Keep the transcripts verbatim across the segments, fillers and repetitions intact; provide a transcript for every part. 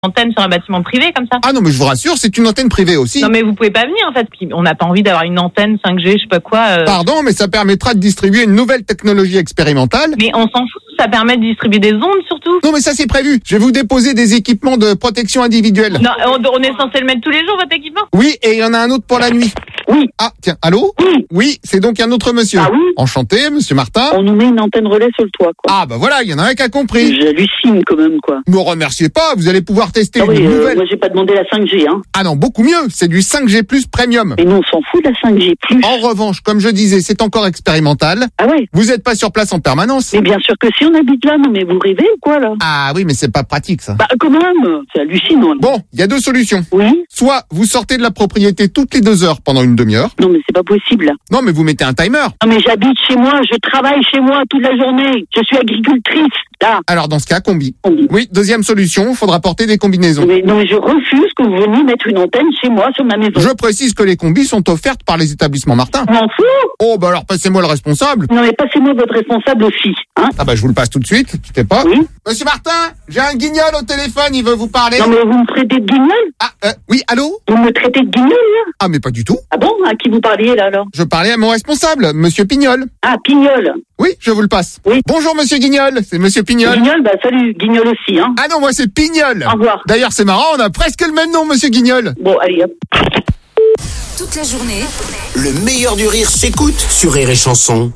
antenne sur un bâtiment privé comme ça. Ah non, mais je vous rassure, c'est une antenne privée aussi. Non mais vous pouvez pas venir en fait, on n'a pas envie d'avoir une antenne cinq G, je sais pas quoi. Euh... Pardon, mais ça permettra de distribuer une nouvelle technologie expérimentale. Mais on s'en fout, ça permet de distribuer des ondes surtout. Non mais ça c'est prévu, je vais vous déposer des équipements de protection individuelle. Non, on, on est censé le mettre tous les jours votre équipement. Oui, et il y en a un autre pour la nuit. Oui. Ah, tiens, allô? Oui. Oui, c'est donc un autre monsieur. Ah oui. Enchanté, monsieur Martin. On nous met une antenne relais sur le toit, quoi. Ah bah voilà, il y en a un qui a compris. J'hallucine quand même, quoi. Ne remerciez pas, vous allez pouvoir tester Ah oui, une euh, nouvelle... moi j'ai pas demandé la cinq G, hein. Ah non, beaucoup mieux, c'est du cinq G plus premium. Mais nous on s'en fout de la cinq G plus. En revanche, comme je disais, c'est encore expérimental. Ah ouais. Vous n'êtes pas sur place en permanence. Mais bien sûr que si, on habite là, non mais vous rêvez ou quoi là? Ah oui, mais c'est pas pratique ça. Bah quand même, c'est hallucinant. Bon, il y a deux solutions. Oui. Soit vous sortez de la propriété toutes les deux heures pendant une demi-heure. Non mais c'est pas possible là. Non, mais vous mettez un timer. Non mais j'habite chez moi, je travaille chez moi toute la journée. Je suis agricultrice, là. Alors dans ce cas, combi. Combi. Oui, deuxième solution, il faudra porter des combinaisons. Mais non mais je refuse que vous veniez mettre une antenne chez moi sur ma maison. Je précise que les combis sont offertes par les établissements Martin. Je m'en fous. Oh bah alors passez-moi le responsable. Non mais passez-moi votre responsable aussi, hein. Ah bah je vous le passe tout de suite, quittez pas. Oui. Monsieur Martin, j'ai un guignol au téléphone, il veut vous parler. Non mais vous me traitez de guignol? Ah, euh, oui, allô? Vous me traitez de guignol là? Ah mais pas du tout. Ah bon? À qui vous parliez là alors? Je parlais à mon responsable, monsieur Pignol. Ah, Pignol. Oui, je vous le passe. Oui. Bonjour monsieur Guignol, c'est monsieur Pignol. Guignol, bah salut, Guignol aussi, hein. Ah non, moi c'est Pignol. Au revoir. D'ailleurs c'est marrant, on a presque le même nom, monsieur Guignol. Bon, allez hop. Toute la journée, le meilleur du rire s'écoute sur Rire et Chanson.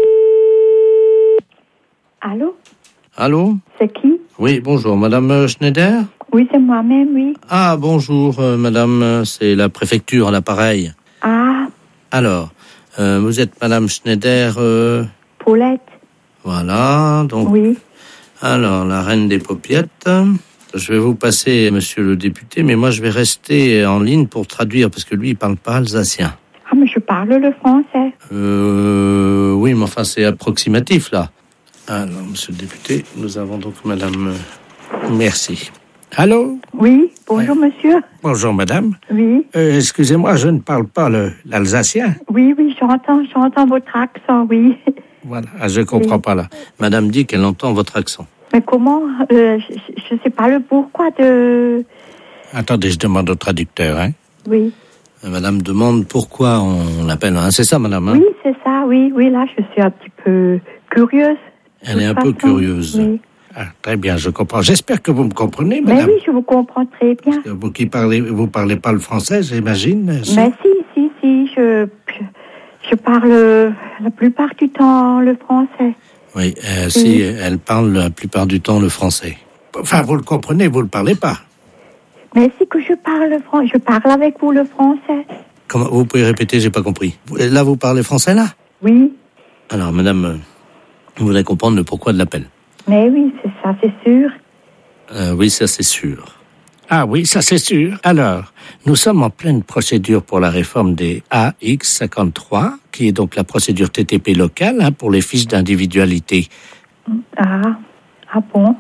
Allô? Allô? C'est qui? Oui, bonjour, madame Schneider? Oui, c'est moi-même, oui. Ah, bonjour, euh, madame, c'est la préfecture à l'appareil. Ah, Alors, euh, vous êtes madame Schneider, euh... Paulette. Voilà, donc... Oui. Alors, la reine des paupiettes. Je vais vous passer monsieur le député, mais moi je vais rester en ligne pour traduire, parce que lui, il parle pas alsacien. Ah, mais je parle le français. Euh... Oui, mais enfin, c'est approximatif, là. Alors, monsieur le député, nous avons donc madame... euh, Merci. Allô? Oui, bonjour monsieur. Bonjour, madame. Oui. Euh, excusez-moi, je ne parle pas le, l'alsacien. Oui, oui, j'entends, j'entends votre accent, oui. Voilà, ah, je comprends Oui. pas là. Madame dit qu'elle entend votre accent. Mais comment? euh, Je ne sais pas le pourquoi de... Attendez, je demande au traducteur, hein. Oui. Euh, Madame demande pourquoi on l'appelle, hein. C'est ça, madame, hein? Oui, c'est ça, oui, oui, là, je suis un petit peu curieuse. Elle est un De peu toute façon, curieuse. Oui. Ah, très bien, je comprends. J'espère que vous me comprenez, Mais madame. oui, je vous comprends très bien. Vous qui parlez, vous parlez pas le français, j'imagine. si? Mais si, si, si, je, je, je parle la plupart du temps le français. Oui, euh, si, elle parle la plupart du temps le français. Enfin, vous le comprenez, vous le parlez pas. Mais si que je parle le français, je parle avec vous le français. Comment, vous pouvez répéter, j'ai pas compris. Vous- Là, vous parlez français, là? Oui, Alors, madame, euh, vous voulez comprendre le pourquoi de l'appel? mais oui, c'est ça, c'est sûr. Euh, oui, ça c'est sûr. Ah oui, ça c'est sûr. Alors, nous sommes en pleine procédure pour la réforme des A X cinquante-trois, qui est donc la procédure T T P locale hein, pour les fiches d'individualité. Ah, ah bon?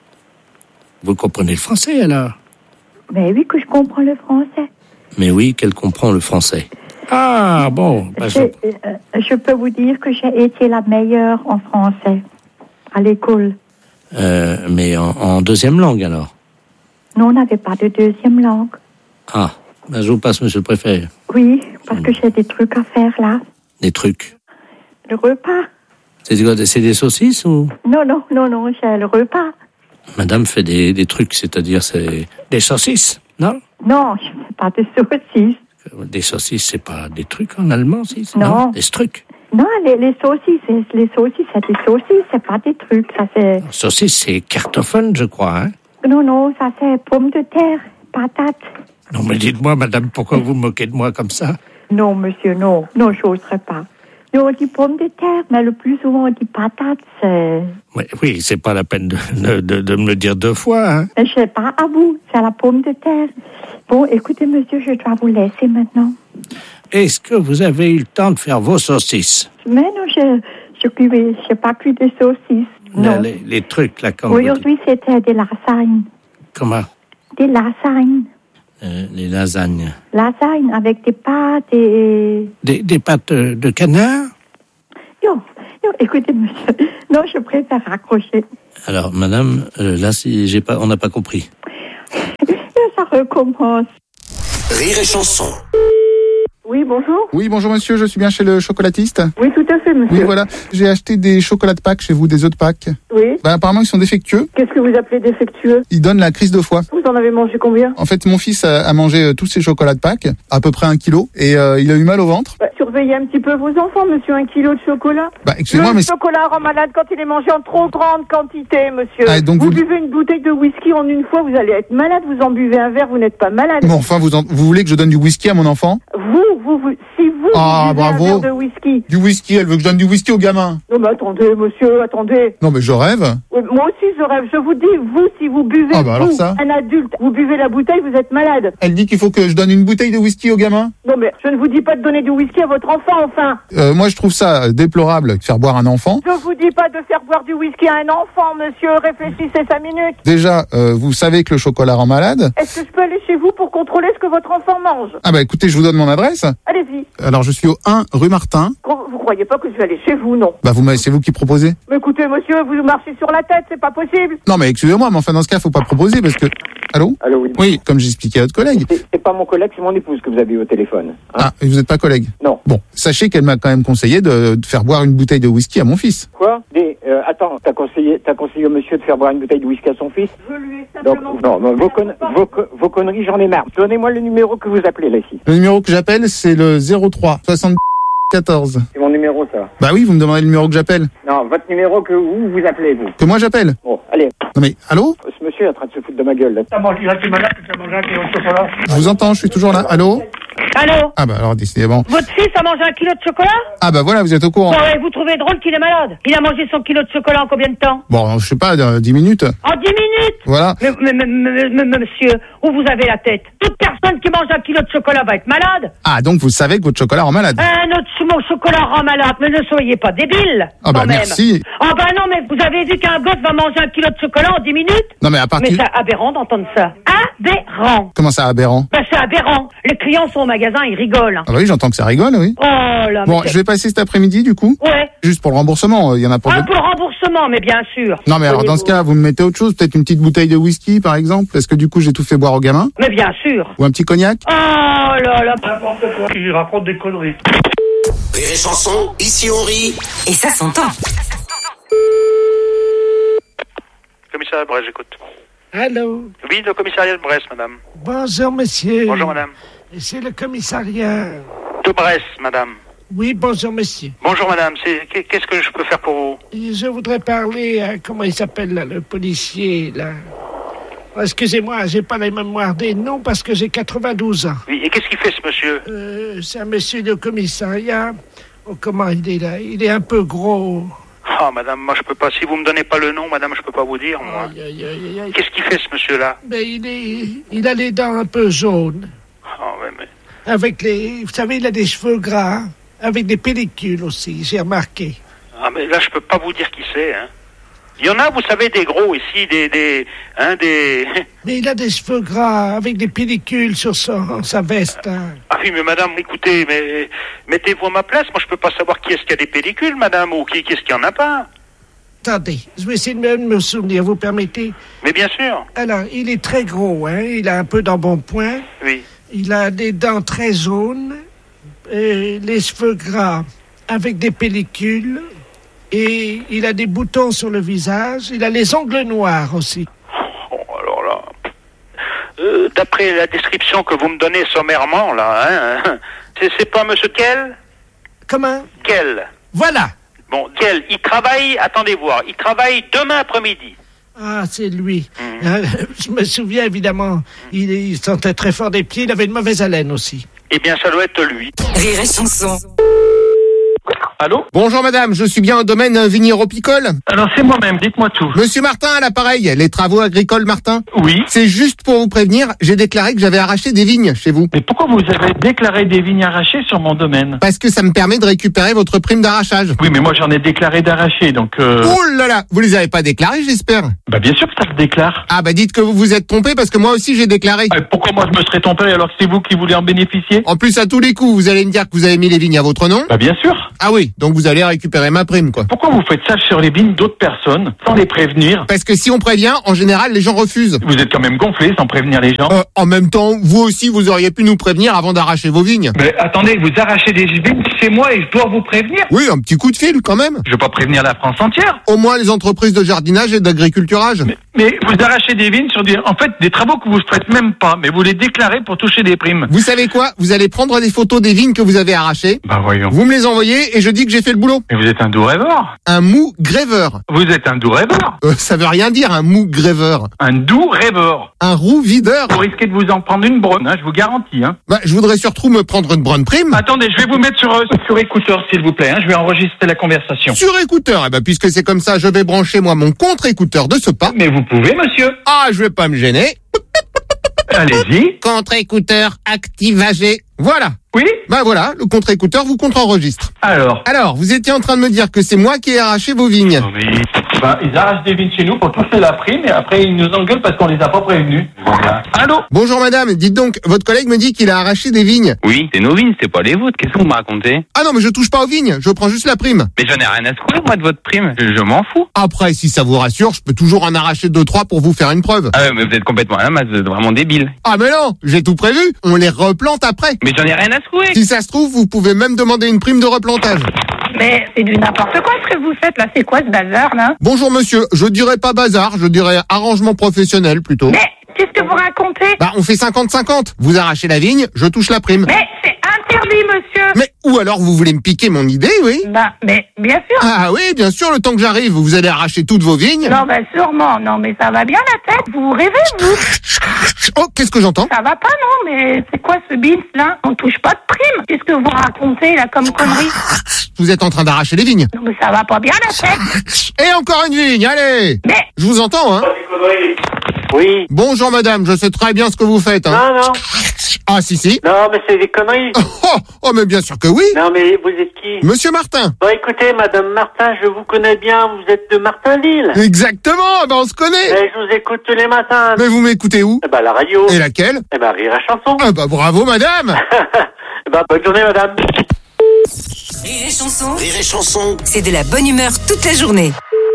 Vous comprenez le français alors? Mais oui que je comprends le français. Mais oui, qu'elle comprend le français. Ah bon, bah, Je, je- euh, je peux vous dire que j'ai été la meilleure en français à l'école. euh, mais en, en deuxième langue alors? Nous, on n'avait pas de deuxième langue. Ah, bah, je vous passe, monsieur le préfet. Oui, parce que j'ai des trucs à faire là. Des trucs. Le repas? C'est quoi, c'est des saucisses ou? Non, non, non, non, j'ai le repas. Madame fait des, des trucs, c'est-à-dire c'est des saucisses, non? Non, je ne fais pas de saucisses. Des saucisses, c'est pas des trucs en allemand, si? c'est- Non. Des trucs. Non, les, les saucisses, c'est- les saucisses, c'est des saucisses, c'est pas des trucs, ça c'est... Saucisse, c'est cartophone, je crois, hein? Non, non, ça c'est pommes de terre, patates. Non, mais dites-moi, madame, pourquoi vous me moquez de moi comme ça? Non, monsieur, non, non, j'oserais pas. Nous, on dit pommes de terre, mais le plus souvent, on dit patates, c'est... Oui, oui, c'est pas la peine de, de, de, de me le dire deux fois, hein? Mais je sais pas à vous, c'est la pomme de terre. Bon, écoutez, monsieur, je dois vous laisser maintenant. Est-ce que vous avez eu le temps de faire vos saucisses? Mais non, je je cuis, je sais pas cuire des saucisses. Non. Les, les trucs, là, comme vous dites. Aujourd'hui, c'était des lasagnes. Comment? Des lasagnes. Euh, les lasagnes. Lasagnes avec des pâtes et... Des, des pâtes euh, de canard? Non, non, écoutez, monsieur. Non, je préfère raccrocher. Alors, madame, euh, là, si j'ai pas, on n'a pas compris. ça recommence. Rire et chanson. Oui, bonjour. Oui, bonjour monsieur, je suis bien chez le chocolatiste. Oui, tout à fait, monsieur. Oui, voilà. J'ai acheté des chocolats de Pâques chez vous, des œufs de Pâques. Oui. Bah, apparemment, ils sont défectueux. Qu'est-ce que vous appelez défectueux? Ils donnent la crise de foie. Vous en avez mangé combien? En fait, mon fils a, a mangé euh, tous ces chocolats de Pâques, à peu près un kilo, et euh, il a eu mal au ventre. Bah, surveillez un petit peu vos enfants, monsieur. Un kilo de chocolat. Bah, excusez-moi, Le mais... chocolat rend malade quand il est mangé en trop grande quantité, monsieur. Ah, donc vous, vous- buvez une bouteille de whisky en une fois, vous allez être malade. Vous en buvez un verre, vous n'êtes pas malade. Bon, enfin, vous, en- vous voulez que je donne du whisky à mon enfant? Vous, vous, vous, si vous, Ah, vous buvez bravo. un verre de whisky. Du whisky, elle veut que je donne du whisky au gamin. Non, mais attendez, monsieur, attendez. Non, mais je rêve. Oui, moi aussi, je rêve. Je vous dis, vous, si vous buvez, Ah, bah, alors vous, ça. un adulte, vous buvez la bouteille, vous êtes malade. Elle dit qu'il faut que je donne une bouteille de whisky au gamin. Non, mais je ne vous dis pas de donner du whisky à votre enfant, enfin. Euh, moi, je trouve ça euh, déplorable de faire boire un enfant. Je vous dis pas de faire boire du whisky à un enfant, monsieur. Réfléchissez cinq minutes. Déjà, euh, vous savez que le chocolat rend malade. Est-ce que je peux aller chez vous pour contrôler ce que votre enfant mange? Ah bah écoutez, je vous donne mon adresse. Allez-y. Alors, je suis au un rue Martin. Vous croyez pas que je vais aller chez vous, non? Bah, vous m'avez- c'est vous qui proposez. Mais écoutez, monsieur, vous marchez sur la tête, c'est pas possible. Non, mais excusez-moi, mais enfin, dans ce cas, faut pas proposer parce que... Allô? Allô, oui. Oui, comme j'expliquais à votre collègue. C'est c'est pas mon collègue, c'est mon épouse que vous avez eu au téléphone. Hein? Ah, et vous n'êtes pas collègue? Non. Bon, sachez qu'elle m'a quand même conseillé de, de faire boire une bouteille de whisky à mon fils. Quoi? Des, euh, attends, t'as conseillé, t'as conseillé au monsieur de faire boire une bouteille de whisky à son fils? Je lui ai Donc, simplement... non, non, vos, con- vos, co- vos conneries, j'en ai marre. Donnez-moi le numéro que vous appelez, là, ici. Le numéro que j'appelle, c'est le zéro trois soixante-quatorze. C'est mon numéro, ça. Bah oui, vous me demandez le numéro que j'appelle. Non, votre numéro que vous, vous appelez, vous. Que moi j'appelle. Bon, allez. Non mais, allô? Ce monsieur est en train de se foutre de ma gueule, là. T'as mangé, là, tu es malade, tu as mangé un kilo de chocolat. Je vous entends, je suis toujours là. Allô? Allô? Ah bah alors, décidément. Votre fils a mangé un kilo de chocolat? Ah bah voilà, vous êtes au courant. Bon, et vous trouvez drôle qu'il est malade? Il a mangé son kilo de chocolat en combien de temps? Bon, je sais pas, euh, dix minutes. En dix minutes? Voilà. Mais, mais, mais, mais, mais, mais, monsieur, où vous avez la tête? Toute personne qui mange un kilo de chocolat va être malade. Ah, donc vous savez que votre chocolat rend malade. Un autre mon chocolat rend malade, mais ne soyez pas débile. Ah bah quand même. merci. Ah bah non, mais vous avez dit qu'un gosse va manger un kilo de chocolat en dix minutes? Non mais à Mais partir... c'est aberrant d'entendre ça. Aberrant. Comment ça, aberrant? Bah c'est aberrant. Les clients sont au magasin, ils rigolent. Ah bah oui, j'entends que ça rigole, oui. Oh là, Bon, mais je vais passer cet après-midi, du coup. ouais. Juste pour le remboursement, il y en a pour... Un pour le remboursement, mais bien sûr. Non mais alors dans ce cas, vous me mettez autre chose, peut-être une petite bouteille de whisky par exemple, parce que du coup j'ai tout fait boire au gamin, Mais bien sûr. ou un petit cognac. Oh là là. N'importe quoi. Il raconte des conneries. Rire et chanson, ici on rit. Et ça s'entend. Commissariat de Brest, j'écoute. Allô? Oui, le commissariat de Brest, madame. Bonjour, monsieur. Bonjour, madame. C'est le commissariat. De Brest, madame. Oui, bonjour, monsieur. Bonjour, madame. C'est qu'est-ce que je peux faire pour vous? Je voudrais parler à, comment il s'appelle, là, le policier, là. Oh, excusez-moi, j'ai pas la mémoire des noms parce que j'ai quatre-vingt-douze ans. Oui, et qu'est-ce qu'il fait, ce monsieur? Euh, c'est un monsieur de commissariat. Oh, comment il est là? Il est un peu gros. Ah, madame, moi, je peux pas. Si vous me donnez pas le nom, madame, je peux pas vous dire, moi. Aïe, aïe, aïe, aïe. Qu'est-ce qu'il fait, ce monsieur-là? Mais il est, il a les dents un peu jaunes. Ah, ouais, mais... Avec les, vous savez, il a des cheveux gras. Avec des pellicules aussi, j'ai remarqué. Ah, mais là, je peux pas vous dire qui c'est, hein. Il y en a, vous savez, des gros ici, des... des hein, des... Mais il a des cheveux gras avec des pellicules sur son, sa veste. Hein. Ah oui, mais madame, écoutez, mais mettez-vous à ma place. Moi, je peux pas savoir qui est-ce qui a des pellicules, madame, ou qui, qui est-ce qui en a pas. Attendez, je vais essayer de me, me souvenir, vous permettez? Mais bien sûr. Alors, il est très gros, hein. Il a un peu d'embonpoint. Oui. Il a des dents très jaunes, et les cheveux gras avec des pellicules, et il a des boutons sur le visage. Il a les ongles noirs aussi. Oh, alors là... Euh, d'après la description que vous me donnez sommairement, là, hein, c'est, c'est pas monsieur Kell? Comment? Kell. Voilà. Bon, Kell, il travaille, attendez voir, il travaille demain après-midi. Ah, c'est lui. Mmh. Hein, je me souviens, évidemment, il, il sentait très fort des pieds, il avait une mauvaise haleine aussi. Eh bien, ça doit être lui. Rire et chanson. Allô? Bonjour madame, je suis bien au domaine vignéropicole. Alors, c'est moi-même, dites-moi tout. Monsieur Martin à l'appareil, les travaux agricoles Martin. Oui. C'est juste pour vous prévenir, j'ai déclaré que j'avais arraché des vignes chez vous. Mais pourquoi vous avez déclaré des vignes arrachées sur mon domaine? Parce que ça me permet de récupérer votre prime d'arrachage. Oui, mais moi, j'en ai déclaré d'arrachées, donc... Euh... Oh là là, vous les avez pas déclarés j'espère? Bah, bien sûr que ça se déclare. Ah bah dites que vous vous êtes trompé parce que moi aussi j'ai déclaré. Euh, pourquoi moi, je me serais trompé alors que c'est vous qui voulez en bénéficier? En plus à tous les coups, vous allez me dire que vous avez mis les vignes à votre nom. Bah, bien sûr. Ah oui, Oui, donc vous allez récupérer ma prime, quoi. Pourquoi vous faites ça sur les vignes d'autres personnes, sans les prévenir? Parce que si on prévient, en général, les gens refusent. Vous êtes quand même gonflé sans prévenir les gens. Euh, en même temps, vous aussi, vous auriez pu nous prévenir avant d'arracher vos vignes. Mais attendez, vous arrachez des vignes chez moi et je dois vous prévenir? Oui, un petit coup de fil, quand même. Je vais pas prévenir la France entière. Au moins les entreprises de jardinage et d'agriculturage. Mais, mais vous arrachez des vignes sur des, en fait, des travaux que vous faites même pas, mais vous les déclarez pour toucher des primes. Vous savez quoi? Vous allez prendre des photos des vignes que vous avez arrachées. Bah voyons. Vous me les envoyez et je dis que j'ai fait le boulot. Mais vous êtes un doux rêveur. Un mou grèveur. Vous êtes un doux rêveur. Euh, ça veut rien dire, un mou grèveur. Un doux rêveur. Un roux videur. Vous risquez de vous en prendre une bonne, hein, je vous garantis. Hein. Bah, je voudrais surtout me prendre une bonne prime. Attendez, je vais vous mettre sur, euh, sur écouteur, s'il vous plaît. Hein, je vais enregistrer la conversation. Sur écouteur, eh ben, puisque c'est comme ça, je vais brancher moi mon contre-écouteur de ce pas. Mais vous pouvez, monsieur. Ah, je vais pas me gêner. Allez-y. Contre-écouteur activagé. Voilà. Oui. Bah voilà, le contre-écouteur vous contre-enregistre. Alors. Alors, vous étiez en train de me dire que c'est moi qui ai arraché vos vignes. Oh, oui. Ben, ils arrachent des vignes chez nous pour toucher la prime et après ils nous engueulent parce qu'on les a pas prévenus. Voilà. Allô? Bonjour madame, dites donc, votre collègue me dit qu'il a arraché des vignes. Oui, c'est nos vignes, c'est pas les vôtres. Qu'est-ce que vous me racontez? Ah non, mais je touche pas aux vignes, je prends juste la prime. Mais j'en ai rien à secouer, moi, de votre prime. Je, je m'en fous. Après, si ça vous rassure, je peux toujours en arracher deux, trois pour vous faire une preuve. Ah ouais, mais vous êtes complètement à la masse, vous êtes vraiment débile. Ah mais non, j'ai tout prévu, on les replante après. Mais j'en ai rien à secouer. Si ça se trouve, vous pouvez même demander une prime de replantage. Mais c'est du n'importe quoi ce que vous faites là. C'est quoi ce bazar là? Bonjour monsieur, je dirais pas bazar, je dirais arrangement professionnel plutôt. Mais qu'est-ce que vous racontez? Bah on fait cinquante cinquante. Vous arrachez la vigne, je touche la prime. Mais c'est interdit, monsieur. Mais ou alors vous voulez me piquer mon idée, oui? Bah, mais bien sûr. Ah oui, bien sûr, le temps que j'arrive, vous allez arracher toutes vos vignes. Non, bah sûrement. Non, mais ça va bien la tête. Vous rêvez, vous? Oh, qu'est-ce que j'entends? Ça va pas, non? Mais c'est quoi ce bins là? On touche pas de prime. Qu'est-ce que vous racontez là comme connerie? Vous êtes en train d'arracher les vignes. Non, mais ça va pas bien la tête. Et encore une vigne, allez. Mais je vous entends, hein? Oui. Bonjour madame, je sais très bien ce que vous faites. Hein. Non, non. Ah si, si. Non, mais c'est des conneries. Oh, oh, mais bien sûr que oui. Non, mais vous êtes qui? Monsieur Martin. Bon, écoutez, madame Martin, je vous connais bien, vous êtes de Martinville. Exactement, ben on se connaît. Eh, je vous écoute tous les matins. Mais vous m'écoutez où? Eh ben, la radio. Et laquelle? Eh ben, Rire à chanson. Ah bah bravo madame. Eh ben, bonne journée madame. Rire et chanson. Rire et chanson. C'est de la bonne humeur toute la journée.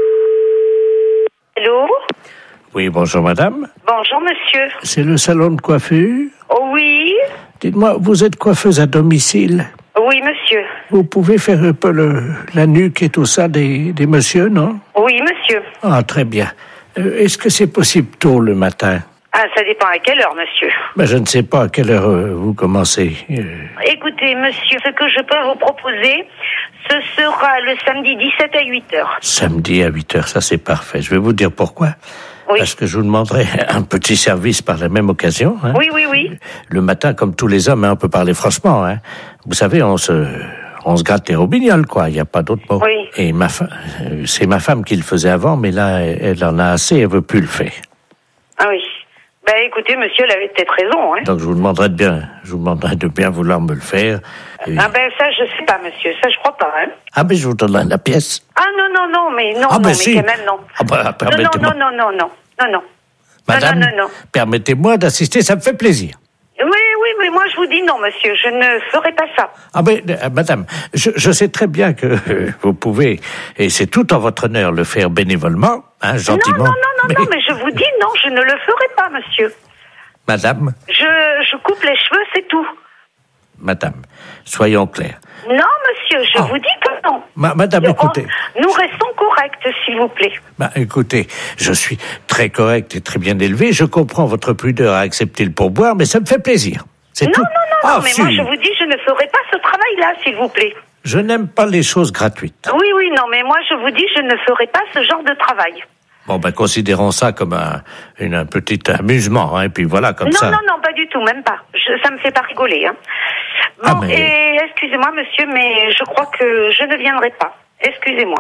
Allô? Oui, bonjour madame. Bonjour monsieur. C'est le salon de coiffure? Oh oui? Dites-moi, vous êtes coiffeuse à domicile? Oui monsieur. Vous pouvez faire un peu le, la nuque et tout ça des, des messieurs, non? Oui monsieur. Ah, très bien. Euh, est-ce que c'est possible tôt le matin? Ah, ça dépend à quelle heure monsieur. Ben, je ne sais pas à quelle heure euh, vous commencez. Euh... Écoutez monsieur, ce que je peux vous proposer, ce sera le samedi dix-sept à huit heures. Samedi à huit heures, ça c'est parfait. Je vais vous dire pourquoi. Oui. Parce que je vous demanderai un petit service par la même occasion. Hein. Oui, oui, oui. Le matin, comme tous les hommes, hein, on peut parler franchement. Hein. Vous savez, on se, on se gratte les robignoles, quoi. Il n'y a pas d'autre mot. Oui. Et ma fa... c'est ma femme qui le faisait avant, mais là, elle en a assez, elle veut plus le faire. Ah oui. Ben écoutez, monsieur, elle avait peut-être raison. Hein. Donc je vous demanderai de bien, je vous demanderai de bien vouloir me le faire. Et... Ah ben ça, je sais pas, monsieur. Ça, je crois pas. Hein. Ah ben je vous donne la pièce. Ah non, non, non, mais non, ah, non, ben, mais si. quand même non. Ah ben, non, non, non, non, non, non, non. Madame, non, non, non, non. permettez-moi d'assister, ça me fait plaisir. Oui, oui, mais moi je vous dis non, monsieur, je ne ferai pas ça. Ah ben, euh, madame, je, je sais très bien que euh, vous pouvez, et c'est tout en votre honneur, le faire bénévolement, hein, gentiment. Non, non, non, non, mais... non, mais je vous dis non, je ne le ferai pas, monsieur. Madame. Je, je coupe les cheveux, c'est tout. Madame, soyons clairs. Non, monsieur, je oh. vous dis que non. Ma, madame, je, écoutez. On, nous restons corrects, s'il vous plaît. Bah, écoutez, je suis très correct et très bien élevé. Je comprends votre pudeur à accepter le pourboire, mais ça me fait plaisir. C'est non, tout. non, non, ah, non, mais si. moi, je vous dis, je ne ferai pas ce travail-là, s'il vous plaît. Je n'aime pas les choses gratuites. Oui, oui, non, mais moi, je vous dis, je ne ferai pas ce genre de travail. Bon, ben, considérons ça comme un, une, un petit amusement, hein, et puis voilà, comme non, ça. Non, non, non, pas du tout, même pas. Je, ça me fait pas rigoler, hein. Bon, ah, mais... et excusez-moi, monsieur, mais je crois que je ne viendrai pas. Excusez-moi.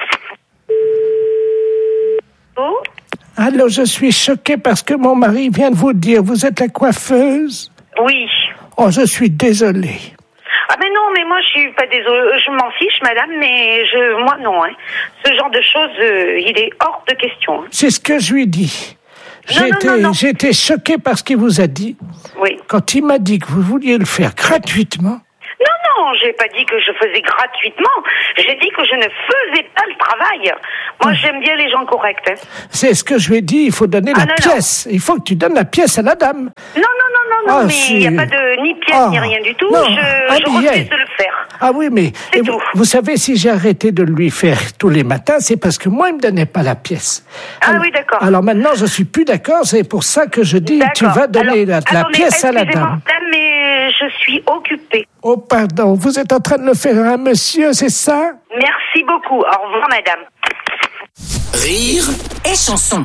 Oh? Allô, je suis choqué parce que mon mari vient de vous dire, vous êtes la coiffeuse? Oui. Oh, je suis désolé. Ah mais non, mais moi je suis pas désolée, je m'en fiche madame, mais je, moi non, hein. Ce genre de choses, euh, il est hors de question. Hein. C'est ce que je lui dis. Non, j'ai, non, été, non, non. j'ai été choqué par ce qu'il vous a dit. Oui. Quand il m'a dit que vous vouliez le faire gratuitement. Non, non, non, j'ai pas dit que je faisais gratuitement. J'ai dit que je ne faisais pas le travail. Moi, j'aime bien les gens corrects. Hein. C'est ce que je lui ai dit, il faut donner Ah, la non, pièce. Il faut que tu donnes la pièce à la dame. Non, non, non, non, non, Ah, mais il si. n'y a pas de ni pièce Ah, ni rien du tout. non, je un je billet. refuse de le faire. Ah oui, mais et vous, vous savez, si j'ai arrêté de lui faire tous les matins, c'est parce que moi, il me donnait pas la pièce. Ah alors, oui, d'accord. Alors maintenant, je suis plus d'accord. C'est pour ça que je dis, tu D'accord. vas donner Alors, la, la attendez, pièce à la excusez-moi, dame. madame, mais je suis occupée. Oh, pardon, vous êtes en train de le faire à un monsieur, c'est ça? Merci beaucoup. Au revoir, madame. Rire et chanson.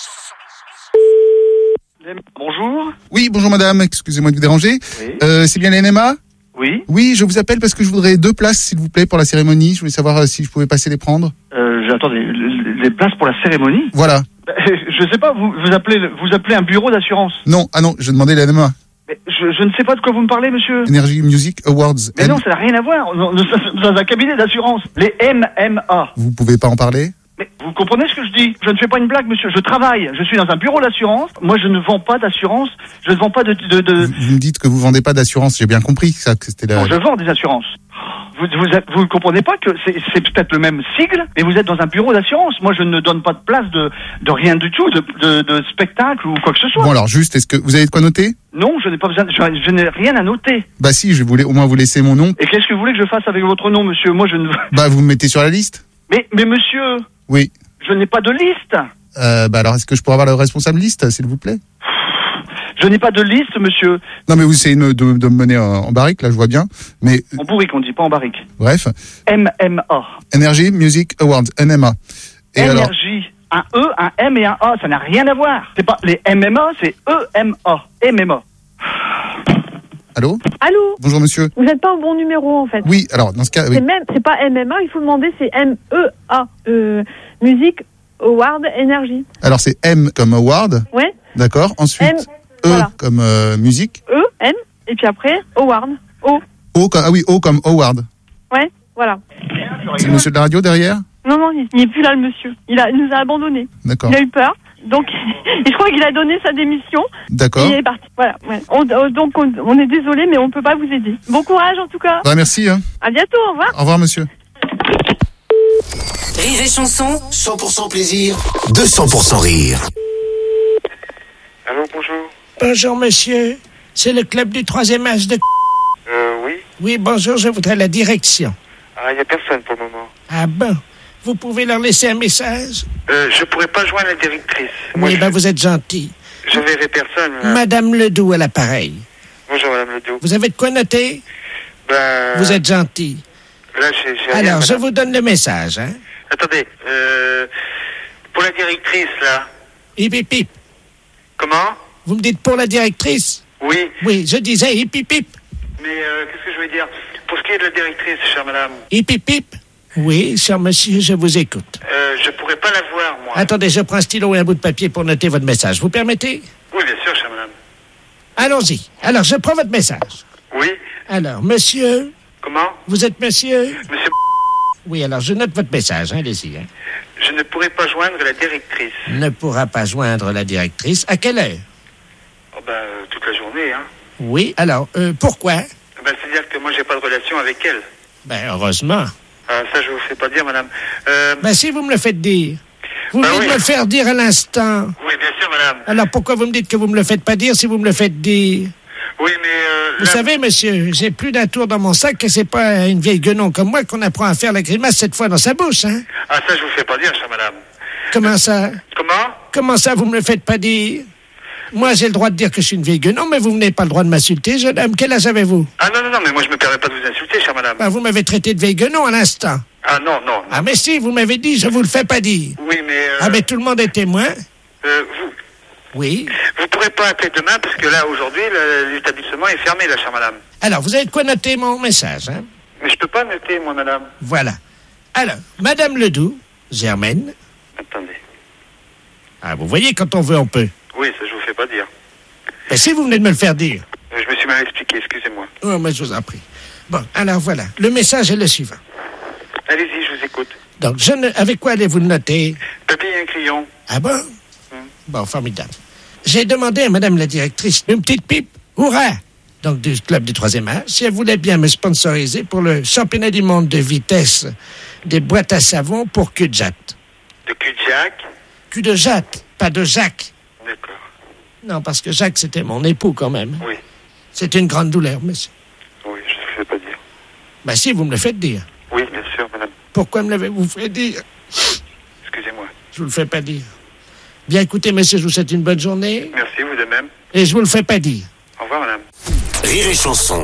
Bonjour. Oui, bonjour madame, excusez-moi de vous déranger. Oui. Euh, c'est bien l'N M A? Oui. Oui, je vous appelle parce que je voudrais deux places, s'il vous plaît, pour la cérémonie. Je voulais savoir euh, si je pouvais passer les prendre. Euh, j'attendais les places pour la cérémonie. Voilà. Bah, je sais pas, vous vous appelez vous appelez un bureau d'assurance. Non, ah non, je demandais l'N M A. Mais je, je ne sais pas de quoi vous me parlez, monsieur. Energy Music Awards. Mais M- non, ça n'a rien à voir. Nous nous sommes dans un cabinet d'assurance. Les M M A. Vous pouvez pas en parler? Mais vous comprenez ce que je dis? Je ne fais pas une blague, monsieur. Je travaille. Je suis dans un bureau d'assurance. Moi, je ne vends pas d'assurance. Je ne vends pas de... de, de... Vous, vous me dites que vous vendez pas d'assurance, j'ai bien compris ça, que c'était la... Non, je vends des assurances. Vous vous, êtes- vous comprenez pas que c'est c'est peut-être le même sigle, mais vous êtes dans un bureau d'assurance. Moi, je ne donne pas de place de, de rien du tout, de, de, de spectacle ou quoi que ce soit. Bon alors juste, est-ce que vous avez de quoi noter? Non, je n'ai pas besoin. De, je, je n'ai rien à noter. Bah si, je voulais au moins vous laisser mon nom. Et qu'est-ce que vous voulez que je fasse avec votre nom, monsieur? Moi, je ne. Bah vous me mettez sur la liste? Mais, mais monsieur, Oui. je n'ai pas de liste. Euh, bah alors est-ce que je pourrais avoir le responsable liste, s'il vous plaît? Je n'ai pas de liste, monsieur. Non mais vous essayez de, me- de, de me mener en, en barrique, là je vois bien. Mais En bourrique, on dit pas en barrique. bref, M M A. Energy Music Awards, N M A. Et alors, Énergie. Un E, un M et un A, ça n'a rien à voir. C'est pas les M M A, c'est E M A. M M A. allô? Allô? Bonjour monsieur. Vous n'êtes pas au bon numéro en fait. Oui, alors dans ce cas, oui. C'est même, c'est pas M M A, il faut demander, c'est M E A. Euh, Music Award Energy. Alors c'est M comme Award, Ouais. d'accord. Ensuite M, E voilà. comme euh, musique. E, M, et puis après, Award. O. O comme, ah oui, O comme Howard. Ouais, voilà. C'est le monsieur de la radio derrière? Non, non, il n'est plus là, le monsieur. Il, a, il nous a abandonnés. D'accord. Il a eu peur. Donc, je crois qu'il a donné sa démission. D'accord. Il est parti. Voilà. Ouais. On, euh, donc, on, on est désolé, mais on ne peut pas vous aider. Bon courage, en tout cas. Bah, merci. Hein. À bientôt, au revoir. Au revoir monsieur. Rire et chanson. cent pour cent plaisir, deux cents pour cent rire. Allô, bonjour. Bonjour, monsieur. C'est le club du troisième âge de... Euh, oui. Oui, bonjour, je voudrais la direction. Ah, il n'y a personne pour le moment. Ah bon? Vous pouvez leur laisser un message? Euh, je pourrais pas joindre la directrice. Oui, ben vous êtes gentil. Je verrai personne. là. Madame Ledoux à l'appareil. Bonjour, madame Ledoux. Vous avez de quoi noter? Ben... Vous êtes gentil. Là, j'ai j'ai rien, Alors, je madame. vous donne le message, hein? Attendez, euh... Pour la directrice, là. Hip, hip, hip. Comment? Vous me dites pour la directrice? Oui. Oui, je disais hip, hip, hip. Mais euh, qu'est-ce que je voulais dire? Pour ce qui est de la directrice, chère madame, Hip, hip, hip. Oui, cher monsieur, je vous écoute. euh, je pourrais pas la voir, moi. Attendez, je prends un stylo et un bout de papier pour noter votre message. Vous permettez? Oui, bien sûr, chère madame. Allons-y. Alors, je prends votre message. Oui. Alors, monsieur... Comment? Vous êtes monsieur? Monsieur, Oui, alors je note votre message, hein, allez-y. Hein. je ne pourrais pas joindre la directrice. Ne pourra pas joindre la directrice. À quelle heure? Oh, ben, euh, toute la journée, hein. Oui, alors, euh, pourquoi? Ben, c'est-à-dire que moi, j'ai pas de relation avec elle. Ben, heureusement. Ah, ça, je vous fais pas dire, madame. Euh... Ben, si vous me le faites dire. Vous Ben venez oui. de me le faire dire à l'instant. Oui, bien sûr, madame. Alors, pourquoi vous me dites que vous me le faites pas dire si vous me le faites dire? Oui, mais... Euh, Vous là- savez, monsieur, j'ai plus d'un tour dans mon sac et c'est pas une vieille guenon comme moi qu'on apprend à faire la grimace cette fois dans sa bouche, hein? Ah, ça, je vous fais pas dire, chère madame. Comment ça? Comment? Comment ça, vous me le faites pas dire? Moi, j'ai le droit de dire que je suis une vieille guenon, mais vous n'avez pas le droit de m'insulter, jeune homme. Quel âge avez-vous? Ah, non, non, non, mais moi, je me permets pas de vous insulter, chère madame. Ben, vous m'avez traité de vieille guenon à l'instant. Ah, non, non. Ah, mais si, vous m'avez dit, je vous le fais pas dire. Oui, mais... Euh, Ah, mais tout le monde est témoin. euh, vous... Oui. Vous pourrez pas appeler demain, parce que là, aujourd'hui, le- l'établissement est fermé, là, chère madame. Alors, vous avez de quoi noter mon message, hein? Mais je peux pas noter, moi, madame. Voilà. Alors, Madame Ledoux, Germaine. Attendez. Ah, vous voyez, quand on veut, on peut. Oui, ça, je vous fais pas dire. Ben, si vous venez de me le faire dire. Euh, Je me suis mal expliqué, excusez-moi. Oh, mais je vous en prie. Bon, alors voilà. Le message est le suivant. Allez-y, je vous écoute. Donc, je ne... avec quoi allez-vous le noter? Papier et un crayon. Ah bon? Bon, formidable. J'ai demandé à Madame la directrice une petite pipe. Hurrah! donc du club du troisième âge, si elle voulait bien me sponsoriser pour le championnat du monde de vitesse des boîtes à savon pour cul de jatte. De cul de Jack? Cul de jatte, pas de Jacques. D'accord. Non, parce que Jacques, c'était mon époux quand même. Oui. C'est une grande douleur, monsieur. Oui, je ne fais pas dire. Bah si, vous me le faites dire. Oui, bien sûr, madame. Pourquoi me l'avez-vous fait dire? Excusez-moi. Je vous le fais pas dire. Bien, écoutez, monsieur, je vous souhaite une bonne journée. Merci, vous de même. Et je vous le fais pas dire. Au revoir, madame. Rire et chanson.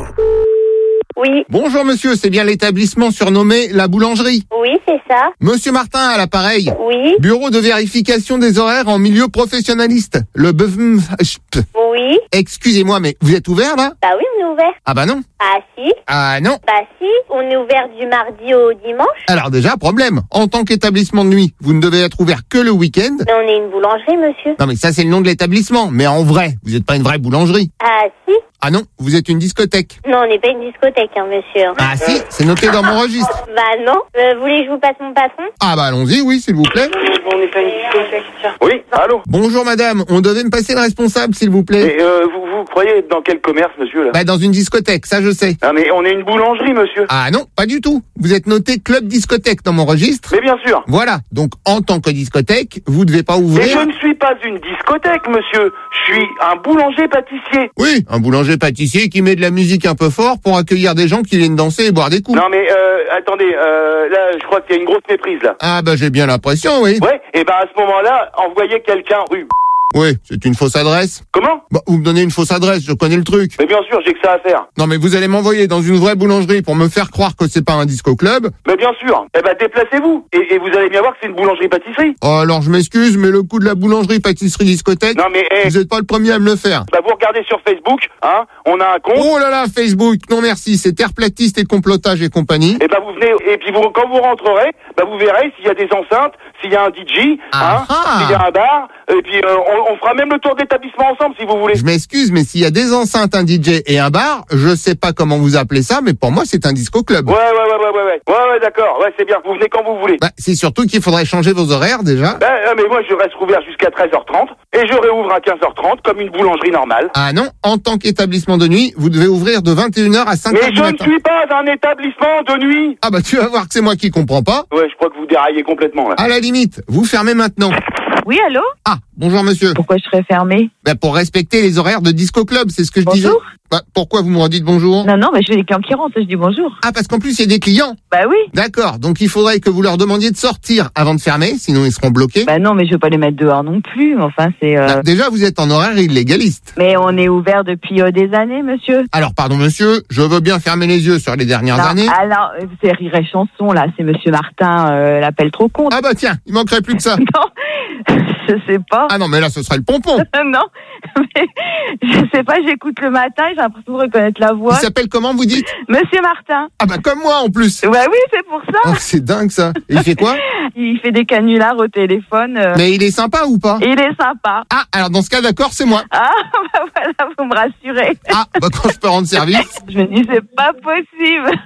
Oui. Bonjour monsieur, c'est bien l'établissement surnommé La Boulangerie. Oui, c'est ça. Monsieur Martin à l'appareil. Oui. Bureau de vérification des horaires en milieu professionnaliste. Le B F M. Oui. Excusez-moi, mais vous êtes ouvert là? Bah oui, on est ouvert. Ah bah non. Ah si. Ah non. Bah si, on est ouvert du mardi au dimanche. Alors déjà, problème. En tant qu'établissement de nuit, vous ne devez être ouvert que le week-end. Mais on est une boulangerie, monsieur. Non mais ça c'est le nom de l'établissement. Mais en vrai, vous n'êtes pas une vraie boulangerie. Ah si. Ah non, vous êtes une discothèque. Non, on n'est pas une discothèque, hein, monsieur. Ah si, c'est noté dans mon registre. Bah non. Euh, vous voulez que je vous passe mon patron? Ah bah allons-y, oui, s'il vous plaît. On n'est pas une discothèque. Oui, allô? Bonjour madame, on devait me passer le responsable, s'il vous plaît. Et euh, vous, vous croyez être dans quel commerce, monsieur, là? Bah dans une discothèque, ça je sais. Ah, mais on est une boulangerie, monsieur. Ah non, pas du tout. Vous êtes noté club discothèque dans mon registre. Mais bien sûr. Voilà, donc en tant que discothèque, vous devez pas ouvrir... Mais je ne suis pas une discothèque, monsieur. Je suis un boulanger-pâtissier. Oui, un boulanger-pâtissier qui met de la musique un peu fort pour accueillir des gens qui viennent danser et boire des coups. Non, mais euh, attendez, euh, là, je crois qu'il y a une grosse méprise, là. Ah bah j'ai bien l'impression, oui. Ouais, et ben à ce moment-là, envoyez quelqu'un rue... Oui, c'est une fausse adresse. Comment? Bah, vous me donnez une fausse adresse, je connais le truc. Mais bien sûr, j'ai que ça à faire. Non mais vous allez m'envoyer dans une vraie boulangerie pour me faire croire que c'est pas un disco club. Mais bien sûr. Eh ben déplacez-vous. Et, et vous allez bien voir que c'est une boulangerie-pâtisserie. Oh, alors je m'excuse, mais le coup de la boulangerie, pâtisserie, discothèque... Non mais... Eh, vous êtes pas le premier à me le faire. bah vous regardez sur Facebook, hein, on a un compte. Oh là là, Facebook, non merci, c'est terre platiste et complotage et compagnie. Et ben vous venez, et puis vous, quand vous rentrerez, bah vous verrez s'il y a des enceintes, s'il y a un D J, hein, Ah. s'il y a un bar, et puis euh, on, on fera même le tour d'établissement ensemble si vous voulez. Je m'excuse, mais s'il y a des enceintes, un D J et un bar, je sais pas comment vous appelez ça, mais pour moi c'est un disco club. Ouais, ouais, ouais, ouais, ouais, ouais, ouais, ouais, d'accord, ouais, c'est bien, vous venez quand vous voulez. Bah, c'est surtout qu'il faudrait changer vos horaires déjà. Ben, euh, mais moi je reste ouvert jusqu'à treize heures trente, et je réouvre à quinze heures trente comme une boulangerie normale. Ah non, en tant qu'établissement de nuit, vous devez ouvrir de vingt et une heures à cinq heures Mais du je matin. ne suis pas un établissement de nuit. Ah bah tu vas voir que c'est moi qui comprends pas. Ouais, je crois que vous déraillez complètement là. À la limite, vous fermez maintenant. Oui, allô? Ah, bonjour monsieur. Pourquoi je serais fermée? Bah, pour respecter les horaires de disco club, c'est ce que je disais. Bonjour. Bah, pourquoi vous me redites bonjour? Non, non, mais je fais des clients qui rentrent, je dis bonjour. Ah, parce qu'en plus il y a des clients. Bah oui. D'accord, donc il faudrait que vous leur demandiez de sortir avant de fermer, sinon ils seront bloqués. Bah non, mais je veux pas les mettre dehors non plus. Enfin, c'est. Euh... Bah, déjà, vous êtes en horaire illégaliste. Mais on est ouvert depuis euh, des années, monsieur. Alors, pardon, monsieur, je veux bien fermer les yeux sur les dernières non, années. Alors, c'est Rire et Chanson, là, c'est monsieur Martin, euh, l'appelle trop con. Ah bah tiens, il manquerait plus que ça. Non, je sais pas. Ah non, mais là, ce serait le pompon. Non, mais je sais pas, j'écoute le matin, j'ai l'impression de reconnaître la voix. Il s'appelle comment, vous dites? Monsieur Martin. Ah bah comme moi, en plus. Ouais, oui, c'est pour ça. Oh, c'est dingue, ça. Et il fait quoi? Il fait des canulars au téléphone. Euh... Mais il est sympa ou pas? Il est sympa. Ah, alors dans ce cas, d'accord, c'est moi. Ah, bah voilà, vous me rassurez. Ah, bah quand je peux rendre service. Je me dis, c'est pas possible.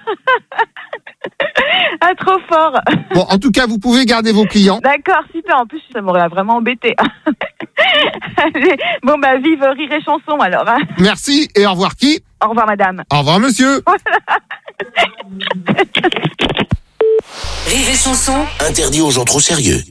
Ah, trop fort. Bon, en tout cas, vous pouvez garder vos clients. D'accord, super. En plus, ça m'aurait vraiment embêté. Allez. Bon, bah, vive Rire et Chanson, alors. Hein. Merci, et au revoir qui? Au revoir, madame. Au revoir, monsieur. Rire et Chanson. Interdit aux gens trop sérieux.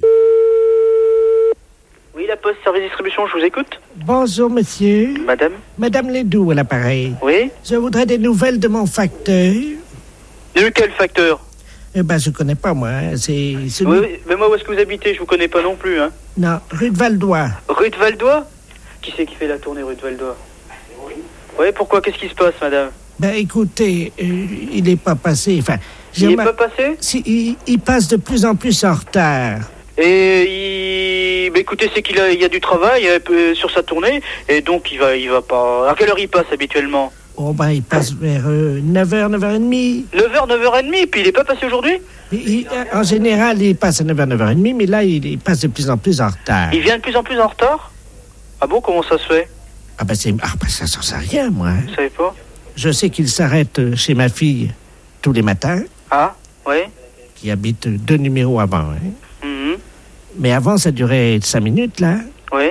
Oui, la Poste, service distribution, je vous écoute. Bonjour, monsieur. Madame. Madame Ledoux à l'appareil. Oui. Je voudrais des nouvelles de mon facteur. De quel facteur? Eh ben, je connais pas, moi. Hein. C'est celui... Oui, oui, mais moi, où est-ce que vous habitez? Je vous connais pas non plus, hein. Non, rue de Valdois. Rue de Valdois? Qui c'est qui fait la tournée rue de Valdois? Oui. Oui, pourquoi? Qu'est-ce qui se passe, madame? Ben, écoutez, euh, il n'est pas passé, enfin... Il n'est ma... pas passé? Si, il, il passe de plus en plus en retard. Et il... Ben, écoutez, c'est qu'il a, il y a du travail euh, sur sa tournée, et donc il va, il va pas... À quelle heure il passe, habituellement? Oh, ben, il passe vers euh, neuf heures, neuf heures trente. neuf heures, neuf heures trente, puis il n'est pas passé aujourd'hui? il, il, En général, il passe à neuf heures, neuf heures trente, mais là, il, il passe de plus en plus en retard. Il vient de plus en plus en retard? Ah bon, comment ça se fait? Ah ben, c'est... ah, ben ça, j'en sais rien, moi. Vous savez pas? Je sais qu'il s'arrête chez ma fille tous les matins. Ah, oui. Qui habite deux numéros avant, hein. Mm-hmm. Mais avant, ça durait cinq minutes, là. Oui.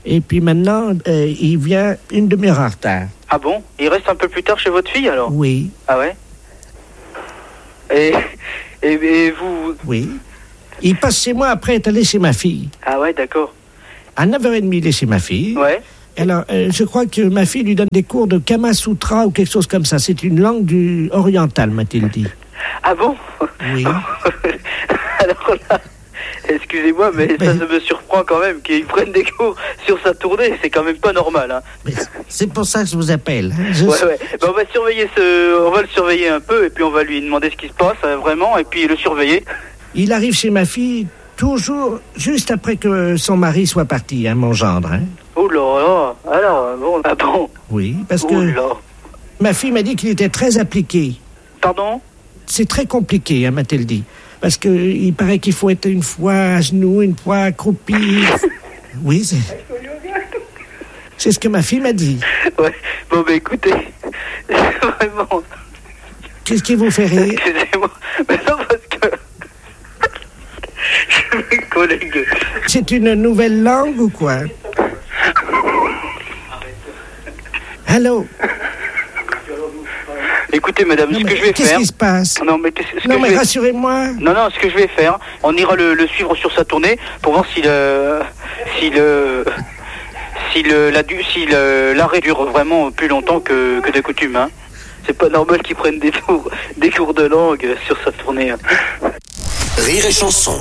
Et puis maintenant, euh, il vient une demi-heure en retard. Ah bon? Il reste un peu plus tard chez votre fille alors? Oui. Ah ouais? Et, et, et vous... Oui. Il passe chez moi après être allé chez ma fille. Ah ouais, d'accord. À neuf heures trente, il est chez ma fille. Ouais. Alors, euh, je crois que ma fille lui donne des cours de Kama Sutra ou quelque chose comme ça. C'est une langue du orientale, m'a-t-il dit. Ah bon? Oui. Alors là, excusez-moi, mais, mais ça, ça me surprend quand même qu'il prenne des cours sur sa tournée. C'est quand même pas normal, hein. Mais c'est pour ça que je vous appelle. Hein. Je... Ouais, ouais. Ben, on va surveiller ce, on va le surveiller un peu et puis on va lui demander ce qui se passe euh, vraiment et puis le surveiller. Il arrive chez ma fille toujours juste après que son mari soit parti, hein, mon gendre. Hein. Oh là là. Alors bon, ah bon. Oui, parce oh que là. Ma fille m'a dit qu'il était très appliqué. Pardon? C'est très compliqué, hein, m'a-t-elle dit. Parce que il paraît qu'il faut être une fois à genoux, une fois accroupi. Oui, c'est... c'est ce que ma fille m'a dit. Ouais, bon, ben écoutez, vraiment... Qu'est-ce qui vous fait rire? Excusez-moi, mais non, parce que... Mes collègues... C'est une nouvelle langue ou quoi? Allô? Écoutez, madame, non, ce que je vais qu'est-ce faire... Qu'est-ce qui se passe? Non, mais, ce non, que mais je vais... rassurez-moi. Non, non, ce que je vais faire, on ira le, le suivre sur sa tournée pour voir si le... Si le... Si le, la, si le, l'arrêt dure vraiment plus longtemps que, que de coutume, hein. C'est pas normal qu'ils prennent des tours, des cours de langue sur sa tournée. Hein. Rire et chanson.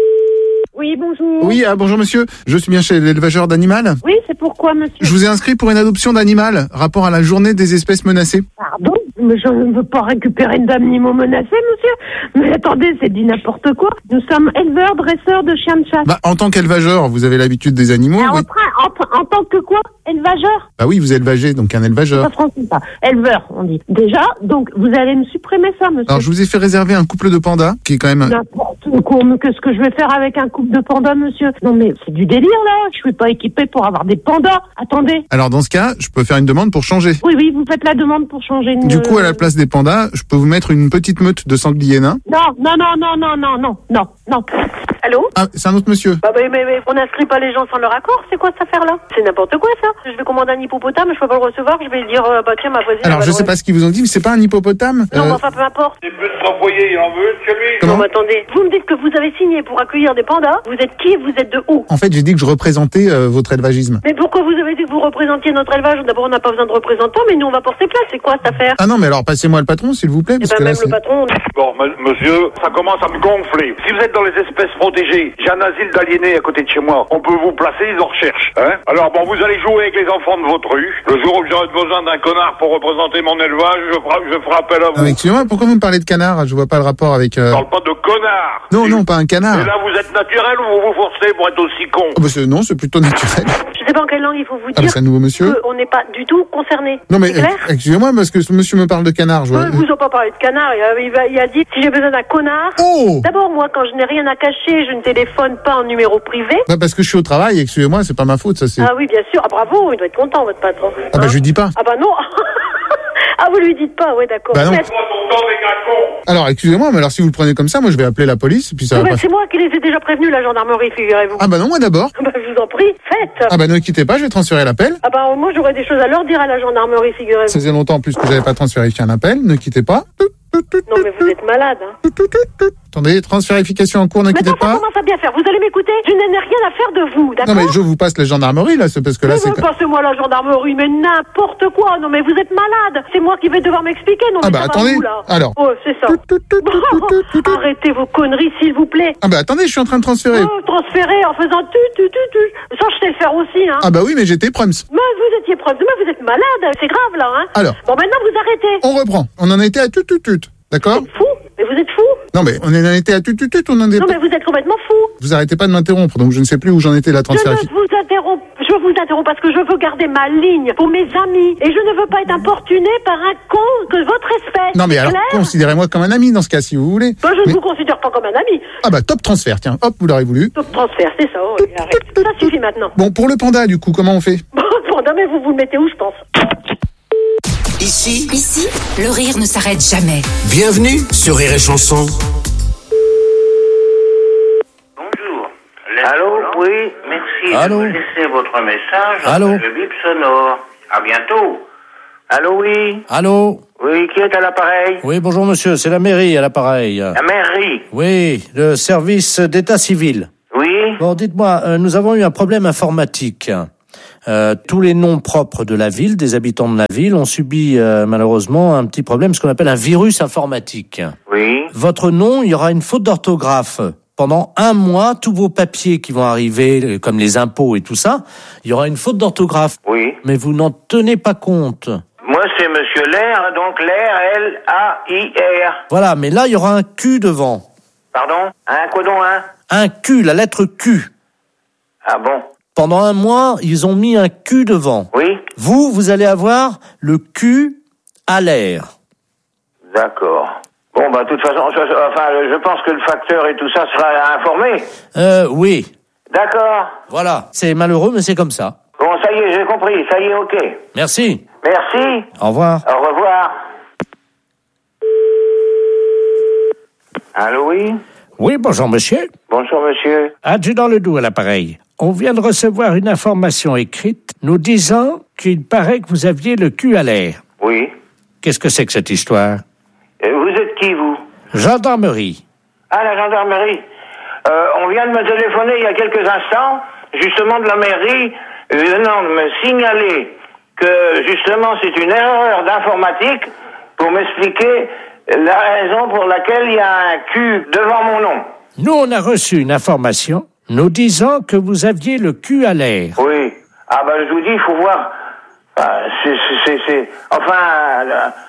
Oui, bonjour. Oui, ah, bonjour monsieur. Je suis bien chez l'élevageur d'animal. Oui, c'est pourquoi, monsieur? Je vous ai inscrit pour une adoption d'animal, rapport à la journée des espèces menacées. Pardon? Mais je ne veux pas récupérer une d'animaux menacés, monsieur. Mais attendez, c'est dit n'importe quoi. Nous sommes éleveurs, dresseurs de chiens de chasse. Bah, en tant qu'élevageur, vous avez l'habitude des animaux, Alors, oui. en, en, en tant que quoi? Élevageur? Bah oui, vous élevagez, donc un élevageur. Pas français, pas. Éleveur, on dit. Déjà, donc, vous allez me supprimer ça, monsieur. Alors, je vous ai fait réserver un couple de pandas, qui est quand même... N'importe quoi, mais qu'est-ce que je vais faire avec un couple de pandas, monsieur? Non, mais c'est du délire, là. Je suis pas équipée pour avoir des pandas. Attendez. Alors, dans ce cas, je peux faire une demande pour changer. Oui, oui, vous faites la demande pour changer. Une... Du coup, à la place des pandas, je peux vous mettre une petite meute de sangliers nains. Non, non, non, non, non, non, non, non, non. Allô? Ah, c'est un autre monsieur. Bah, mais, mais, mais on n'inscrit pas les gens sans leur accord, c'est quoi cette affaire-là? C'est n'importe quoi, ça. Je vais commander un hippopotame, je peux pas le recevoir, je vais dire, euh, bah tiens, ma voisine... Alors, je sais pas ce qu'ils vous ont dit, mais c'est pas un hippopotame. Non, euh... mais enfin, peu importe. Il peut se renvoyer, il en veut, chez lui. Comment? Non, mais attendez, vous me dites que vous avez signé pour accueillir des pandas, vous êtes qui? Vous êtes de où? En fait, j'ai dit que je représentais euh, votre élevagisme. Mais pourquoi vous avez dit que vous représentiez notre élevage? D'abord, on n'a pas besoin de représentants, mais nous, on va porter place. C'est quoi cette affaire? Ah non, mais alors, passez-moi le patron, s'il vous plaît. Eh Parce ben, que là, même le c'est... patron... Bon, monsieur, ça commence à me gonfler. Si vous êtes dans les espèces protégées, j'ai un asile d'aliénés à côté de chez moi. On peut vous placer, ils en recherchent. Hein? Alors bon, vous allez jouer avec les enfants de votre rue. Le jour où j'aurai besoin d'un connard pour représenter mon élevage, je ferai, je ferai appel à vous. Ah, mais excusez-moi, pourquoi vous me parlez de canard? Je vois pas le rapport avec... Euh... Je parle pas de connard. Non, non, pas un canard. Et là, vous êtes naturel ou vous vous forcez pour être aussi con? Oh, bah, c'est... Non, c'est plutôt naturel. Je sais pas en quelle langue il faut vous Ah, dire. bah, c'est un nouveau monsieur. On n'est pas du tout concernés. Non, mais C'est clair? ex- excusez-moi, parce que ce monsieur me parle de canard. Je vois... Euh, vous n'ont pas parlé de canard. Il a, il a- il a dit si j'ai besoin d'un connard. Oh! D'abord, moi, quand je n'ai rien à cacher, je ne téléphone pas en numéro privé. Bah, parce que je suis au travail, excusez-moi, c'est pas ma faute, ça c'est... Ah oui, bien sûr. Ah bravo, il doit être content, votre patron. Ah bah, je lui dis pas. Ah bah non. Ah, vous lui dites pas, ouais, d'accord. Bah non. Mais- Alors, excusez-moi, mais alors si vous le prenez comme ça, moi je vais appeler la police, puis ça Ah va bah, pas... c'est moi qui les ai déjà prévenus, la gendarmerie, figurez-vous. Ah bah non, moi d'abord. Bah, je vous en prie, faites. Ah bah ne quittez pas, je vais transférer l'appel. Ah bah moi, j'aurais des choses à leur dire à la gendarmerie, figurez-vous. Ça faisait longtemps en plus que j'avais pas transféré un appel, ne quittez pas. Non, mais vous êtes malade, hein. Attendez, transférification en cours, ne quittez Maintenant, ça pas. commence à bien faire. Vous allez m'écouter. Je n'ai rien à faire de vous, d'accord? Non mais je vous passe la gendarmerie là, c'est parce que là Mais c'est... vous passez-moi la gendarmerie, mais n'importe quoi. Non, mais vous êtes malade. C'est moi qui vais devoir m'expliquer. Non, mais Ah bah, ça va attendez. où, là? Alors. Oh, c'est ça. Arrêtez vos conneries, s'il vous plaît. Ah bah attendez, je suis en train de transférer. Oh, transférer en faisant tu, tu, tu, tu. Ça, je sais le faire aussi, hein. Ah bah oui, mais j'étais prums. Mais vous étiez preuve. Mais vous êtes malade. C'est grave, là, hein. Alors. Bon, maintenant, vous arrêtez. On reprend, on en était à tut tut tut, d'accord? Fou. Mais vous êtes fou. Non mais on en était à tut tut tut, on en est... Non, mais vous êtes complètement fou. Vous arrêtez pas de m'interrompre, donc je ne sais plus où j'en étais la Je transférification. ne vous interromps, je vous interromps parce que je veux garder ma ligne pour mes amis et je ne veux pas être importuné par un con de votre espèce. Non mais C'est alors, clair? considérez-moi comme un ami dans ce cas, si vous voulez. Moi, je ne Mais- vous considère pas comme un ami. Ah bah top transfert, tiens, hop, vous l'aurez voulu. Top transfert, c'est ça. Oh, arrête. Ça suffit maintenant. Bon, pour le panda, du coup, comment on fait? Bon, non, mais vous vous le mettez où, je pense? Ici, Ici, le rire ne s'arrête jamais. bienvenue sur Rire et Chanson. Bonjour. Allô, oui, merci. Merci Allô? de me laisser votre message. Allô? Le bip sonore. À bientôt. Allô, oui? Allô? Oui, qui est à l'appareil? Oui, bonjour monsieur, c'est la mairie à l'appareil. La mairie? Oui, le service d'état civil. Oui? Bon, dites-moi, euh, nous avons eu un problème informatique. Euh, tous les noms propres de la ville, des habitants de la ville, ont subi euh, malheureusement un petit problème, ce qu'on appelle un virus informatique. Oui? Votre nom, il y aura une faute d'orthographe. Pendant un mois, tous vos papiers qui vont arriver, comme les impôts et tout ça, il y aura une faute d'orthographe. Oui? Mais vous n'en tenez pas compte. Moi, c'est Monsieur Lair, donc Lair, L A I R. Voilà, mais là, il y aura un Q devant. Pardon? Un quoi donc, hein? Un Q, la lettre Q. Ah bon? Pendant un mois, ils ont mis un Q devant. Oui? Vous, vous allez avoir le Q à l'air. D'accord. Bon, bah, de toute façon, je, enfin, je pense que le facteur et tout ça sera informé. Euh, oui. D'accord. Voilà, c'est malheureux, mais c'est comme ça. Bon, ça y est, j'ai compris. Ça y est, ok. Merci. Merci. Au revoir. Au revoir. Allô, oui? Oui, bonjour monsieur. Bonjour monsieur. Adjudant Ledoux à l'appareil. On vient de recevoir une information écrite nous disant qu'il paraît que vous aviez le cul à l'air. Oui. Qu'est-ce que c'est que cette histoire? Et vous êtes qui, vous? Gendarmerie. Ah, la gendarmerie. Euh, on vient de me téléphoner il y a quelques instants, justement de la mairie, venant de me signaler que, justement, c'est une erreur d'informatique pour m'expliquer la raison pour laquelle il y a un Q devant mon nom. Nous, on a reçu une information nous disant que vous aviez le cul à l'air. Oui. Ah, ben, je vous dis, il faut voir. Enfin, c'est, c'est, c'est, enfin,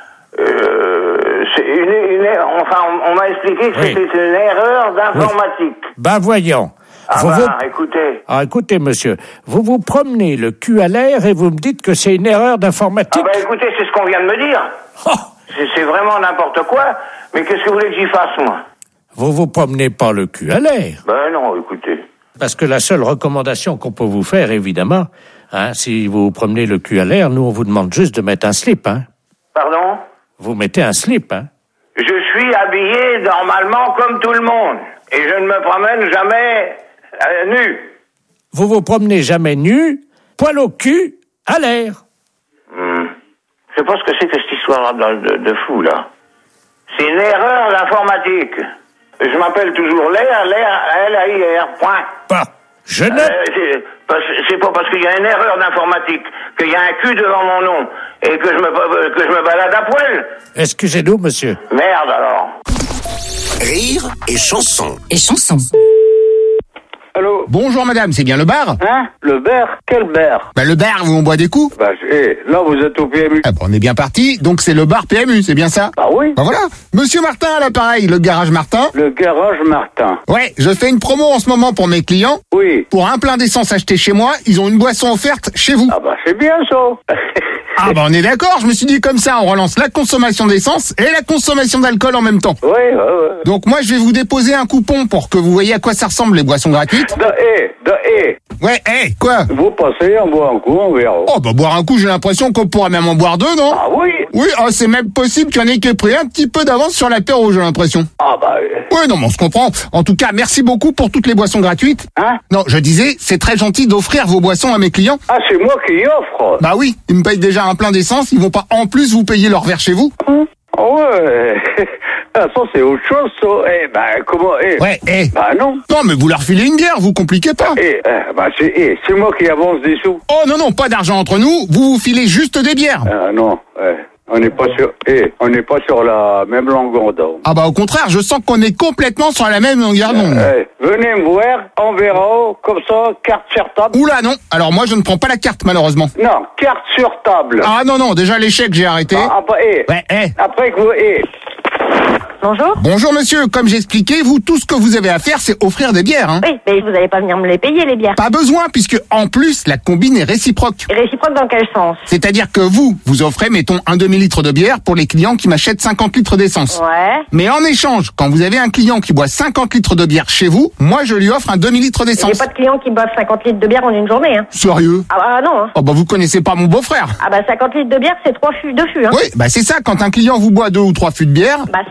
euh, c'est une, une, enfin, on, on m'a expliqué que Oui. c'était une erreur d'informatique. Ben voyons. Ah, Vous bah, vous- écoutez. Ah, écoutez, monsieur, vous vous promenez le cul à l'air et vous me dites que c'est une erreur d'informatique. Ah, bah, écoutez, c'est ce qu'on vient de me dire. C'est, c'est vraiment n'importe quoi. Mais qu'est-ce que vous voulez que j'y fasse, moi? Vous vous promenez pas le cul à l'air. Ben non, écoutez. Parce que la seule recommandation qu'on peut vous faire, évidemment, hein, si vous vous promenez le cul à l'air, nous, on vous demande juste de mettre un slip, hein. Pardon? Vous mettez un slip, hein. Je suis habillé normalement comme tout le monde. Et je ne me promène jamais euh, nu. Vous vous promenez jamais nu, poil au cul, à l'air. Hmm. Je sais pas ce que c'est que cette histoire de, de, de fou, là. C'est une erreur d'informatique. Je m'appelle toujours Lair, Lair, L A I R, point. Pas. Je ne... Euh, c'est, parce- c'est pas parce qu'il y a une erreur d'informatique qu'il y a un cul devant mon nom et que je me, que je me balade à poil. Excusez-nous, monsieur. Merde, alors. Rire et chanson. Et chanson. Allô? Bonjour madame, c'est bien le bar? Hein? Le bar? Quel bar? Bah le bar où on boit des coups. Bah, eh, là, vous êtes au P M U. Ah bah, on est bien parti, donc c'est le bar P M U, c'est bien ça? Ah oui? Bah voilà, Monsieur Martin à l'appareil, le garage Martin. Le garage Martin. Ouais, je fais une promo en ce moment pour mes clients. Oui. Pour un plein d'essence acheté chez moi, ils ont une boisson offerte chez vous. Ah bah, c'est bien ça. Ah bah on est d'accord, je me suis dit comme ça, on relance la consommation d'essence et la consommation d'alcool en même temps. Oui, ouais, ouais. Donc moi je vais vous déposer un coupon pour que vous voyez à quoi ça ressemble les boissons gratuites. Da, eh, da, eh. Ouais, eh, quoi? Vous passez, on boit un coup, on verra. Oh bah boire un coup, j'ai l'impression qu'on pourrait même en boire deux, non? Ah oui? Oui, ah, c'est même possible qu'il y en ait qui aient pris un petit peu d'avance sur l'apéro, j'ai l'impression. Ah bah... euh, Oui, non mais on se comprend. En tout cas, merci beaucoup pour toutes les boissons gratuites. Hein? Non, je disais, c'est très gentil d'offrir vos boissons à mes clients. Ah, c'est moi qui y offre. Bah oui, ils me payent déjà un plein d'essence, ils vont pas en plus vous payer leur verre chez vous. Ah ouais. Ah, ça, c'est autre chose, ça. Eh, bah, comment... Eh. Ouais, eh. Bah non. Non, mais vous leur filez une bière, vous compliquez pas. Eh, eh, bah, c'est, eh, c'est moi qui avance des sous. Oh non, non, pas d'argent entre nous, vous vous filez juste des bières. Ah non, eh. On n'est pas sur, eh, on n'est pas sur la même longueur d'onde. Ah bah au contraire, je sens qu'on est complètement sur la même longueur d'onde. Eh, venez me voir, on verra, comme ça, carte sur table. Oula non, alors moi je ne prends pas la carte malheureusement. Non, carte sur table. Ah non, non, déjà l'échec j'ai arrêté. Ah, après, eh, Ouais, eh. après que vous, eh. Bonjour. Bonjour monsieur, comme j'expliquais, vous tout ce que vous avez à faire c'est offrir des bières. Hein. Oui, mais vous n'allez pas venir me les payer, les bières. Pas besoin puisque en plus la combine est réciproque. Réciproque dans quel sens? C'est-à-dire que vous, vous offrez mettons un demi-litre de bière pour les clients qui m'achètent cinquante litres d'essence. Ouais. Mais en échange, quand vous avez un client qui boit cinquante litres de bière chez vous, moi je lui offre un demi-litre J'ai d'essence. pas de clients qui boivent cinquante litres de bière en une journée, hein. Sérieux? Ah bah non, hein. Oh bah vous connaissez pas mon beau-frère. Ah bah cinquante litres de bière, c'est trois fûts, deux fûts, hein. Oui, bah c'est ça, quand un client vous boit deux ou trois fûts de bière, Bah cinquante litres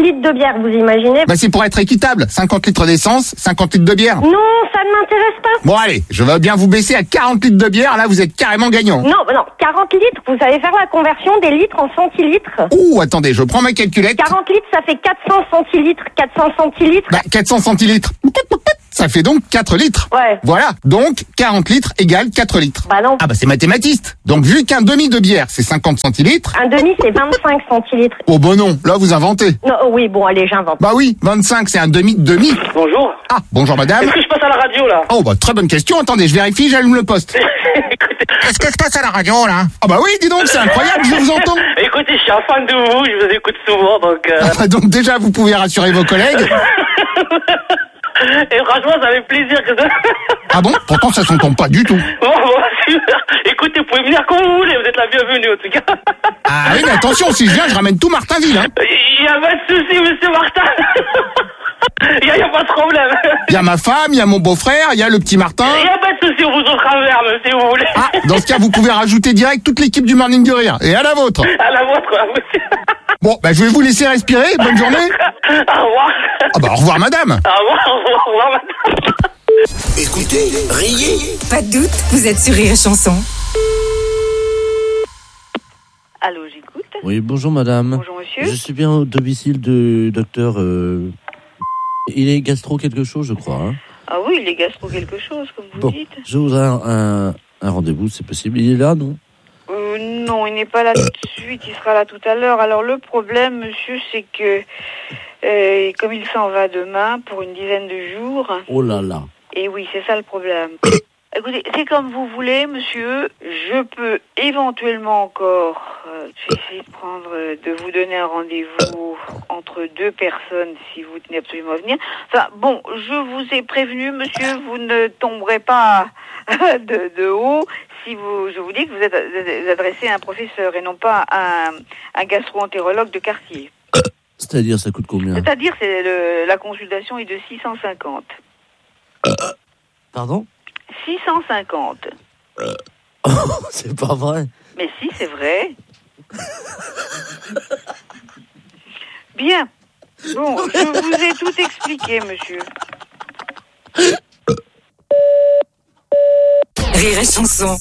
litres de bière, vous imaginez? Bah c'est pour être équitable. cinquante litres d'essence, cinquante litres de bière. Non, ça ne m'intéresse pas. Bon allez, je vais bien vous baisser à quarante litres de bière, là vous êtes carrément gagnant. Non, non, quarante litres, vous savez faire la conversion des litres en centilitres? Ouh, attendez, je prends ma calculette. quarante litres, ça fait quatre cents centilitres. quatre cents centilitres. Bah quatre cents centilitres. Ça fait donc quatre litres. Ouais. Voilà. Donc, quarante litres égale quatre litres. Bah non. Ah bah c'est mathématiste. Donc, vu qu'un demi de bière, c'est cinquante centilitres. Un demi, c'est vingt-cinq centilitres. Oh bah non, là vous inventez. Non, oh oui, bon, allez, j'invente. Bah oui, vingt-cinq, c'est un demi de demi. Bonjour. Ah, bonjour madame. Est-ce que je passe à la radio, là? Oh bah très bonne question. Attendez, je vérifie, j'allume le poste. Qu'est-ce que je passe à la radio, là? Ah bah oui, dis donc, c'est incroyable, je vous entends. Écoutez, je suis un fan de vous, je vous écoute souvent, donc... Euh... donc déjà, vous pouvez rassurer vos collègues. Et franchement, ça fait plaisir que ça... Ah bon? Pourtant, ça s'entend pas du tout. Bon, bon, super. Écoutez, vous pouvez venir quand vous voulez, vous êtes la bienvenue, en tout cas. Ah oui, mais attention, si je viens, je ramène tout Martinville, hein. Il y a pas de souci, monsieur Martin. Il y, a, y a pas de problème. Il y a ma femme, il y a mon beau-frère, il y a le petit Martin. Il y a pas de souci, on vous offre un verre, si vous voulez. Ah, dans ce cas, vous pouvez rajouter direct toute l'équipe du Morning du Rire. Et à la vôtre. À la vôtre, monsieur. Bon, bah, je vais vous laisser respirer. Bonne journée. Au revoir. Ah bah, au revoir, madame. Au revoir, au revoir, au revoir, madame. Écoutez, riez. Pas de doute, vous êtes sur Rire et Chanson. Allô, j'écoute. Oui, bonjour madame. Bonjour monsieur. Je suis bien au domicile du docteur... Euh... Il est gastro quelque chose, je crois. Hein. Ah oui, il est gastro quelque chose, comme vous bon, dites. Je voudrais un, un, un rendez-vous, c'est possible. Il est là, non? euh, Non, il n'est pas là tout de suite, il sera là tout à l'heure. Alors le problème, monsieur, c'est que euh, comme il s'en va demain pour une dizaine de jours... Oh là là. Et oui, c'est ça le problème. Écoutez, c'est comme vous voulez, monsieur. Je peux éventuellement encore euh, essayer de prendre, euh, de vous donner un rendez-vous entre deux personnes si vous tenez absolument à venir. Enfin, bon, je vous ai prévenu, monsieur, vous ne tomberez pas de, de haut si vous, je vous dis que vous êtes adressé à un professeur et non pas à un, un gastro-entérologue de quartier. C'est-à-dire, ça coûte combien? C'est-à-dire, c'est le, la consultation est de six cent cinquante. Pardon? six cent cinquante. Euh... c'est pas vrai. Mais si, c'est vrai. Bien. Bon, je vous ai tout expliqué, monsieur. Rire et Chanson.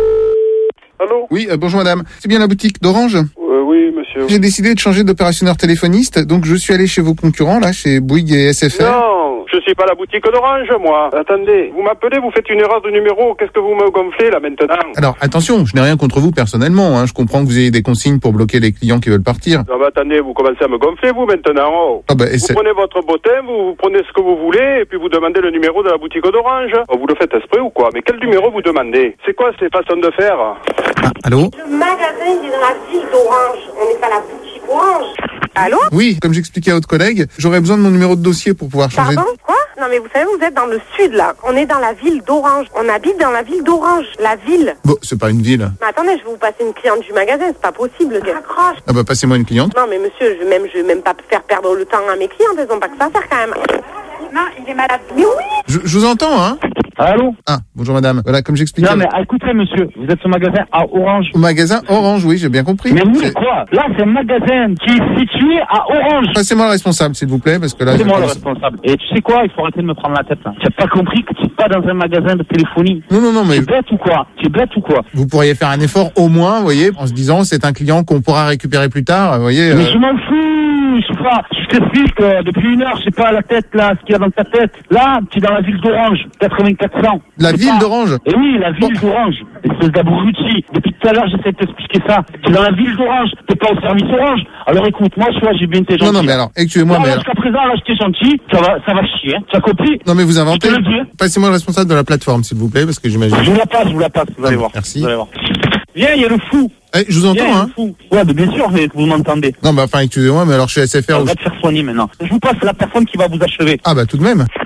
Allô? Oui, euh, bonjour madame. C'est bien la boutique d'Orange? euh, Oui, monsieur. J'ai décidé de changer d'opérationneur téléphoniste, donc je suis allé chez vos concurrents, là, chez Bouygues et S F R. Non, je suis pas la boutique d'Orange, moi. Attendez, vous m'appelez, vous faites une erreur de numéro. Qu'est-ce que vous me gonflez, là, maintenant? Alors, attention, je n'ai rien contre vous personnellement, hein. Je comprends que vous ayez des consignes pour bloquer les clients qui veulent partir. Non, mais attendez, vous commencez à me gonfler, vous, maintenant. Oh. Ah bah, et vous c'est... prenez votre bottin, vous, vous prenez ce que vous voulez, et puis vous demandez le numéro de la boutique d'Orange. Oh, vous le faites exprès ou quoi? Mais quel numéro vous demandez? C'est quoi ces façons de faire? Ah, allô? Le magasin, il est dans la ville d'Orange. On n'est pas la boutique Orange. Allô? Oui, comme j'expliquais à votre collègue, j'aurais besoin de mon numéro de dossier pour pouvoir changer... Pardon? Quoi? Non mais vous savez, vous êtes dans le sud là. On est dans la ville d'Orange. On habite dans la ville d'Orange. La ville. Bon, c'est pas une ville. Mais attendez, je vais vous passer une cliente du magasin. C'est pas possible. Accroche. Ah bah, passez-moi une cliente. Non mais monsieur, je vais même, je vais même pas faire perdre le temps à mes clientes. Elles ont pas que ça à faire quand même. Non, il est malade. Mais oui. Je, je vous entends, hein? Allô? Ah, bonjour madame. Voilà, comme j'expliquais... Non, mais écoutez, monsieur, vous êtes au magasin à Orange. Au magasin Orange, oui, j'ai bien compris. Mais vous, quoi? Là, c'est un magasin qui est situé à Orange. Passez-moi le responsable, s'il vous plaît, parce que là... C'est moi le responsable. Et tu sais quoi? Il faut arrêter de me prendre la tête, là. Tu n'as pas compris que tu n'es pas dans un magasin de téléphonie? Non, non, non, mais... Tu es bête ou quoi? Tu es bête ou quoi? Vous pourriez faire un effort au moins, vous voyez, en se disant, c'est un client qu'on pourra récupérer plus tard, vous voyez... Mais euh... je m'en fous, je sais pas. Je t'explique que depuis une heure, je sais pas la tête, là, ce qu'il y a dans ta tête. Là, tu es dans la ville d'Orange, quatre-vingt-quatre cents. La ville pas... d'Orange? Eh oui, la ville bon. d'Orange. Espèce d'abruti. Depuis tout à l'heure, j'essaie de t'expliquer ça. Tu es dans la ville d'Orange. T'es pas au service Orange. Alors écoute, moi, soit j'ai bien été gentil. Non, non, mais alors, excusez-moi, mais alors... Jusqu'à présent, là, j'étais gentil. Ça va, ça va chier, hein. Tu as compris? Non, mais vous inventez. Je te le dis. Passez-moi le responsable de la plateforme, s'il vous plaît, parce que j'imagine... Je vous la passe, je vous la passe. Vous allez voir. Merci. Vous allez voir. Viens, il y a le fou. Eh, je vous entends, Viens, hein. Le fou. Ouais, mais bien sûr que vous m'entendez. Non, bah, enfin, excusez-moi, mais alors, je suis S F R... On va te faire soigner, maintenant. Je vous passe la personne qui va vous achever. Ah, bah, tout de même.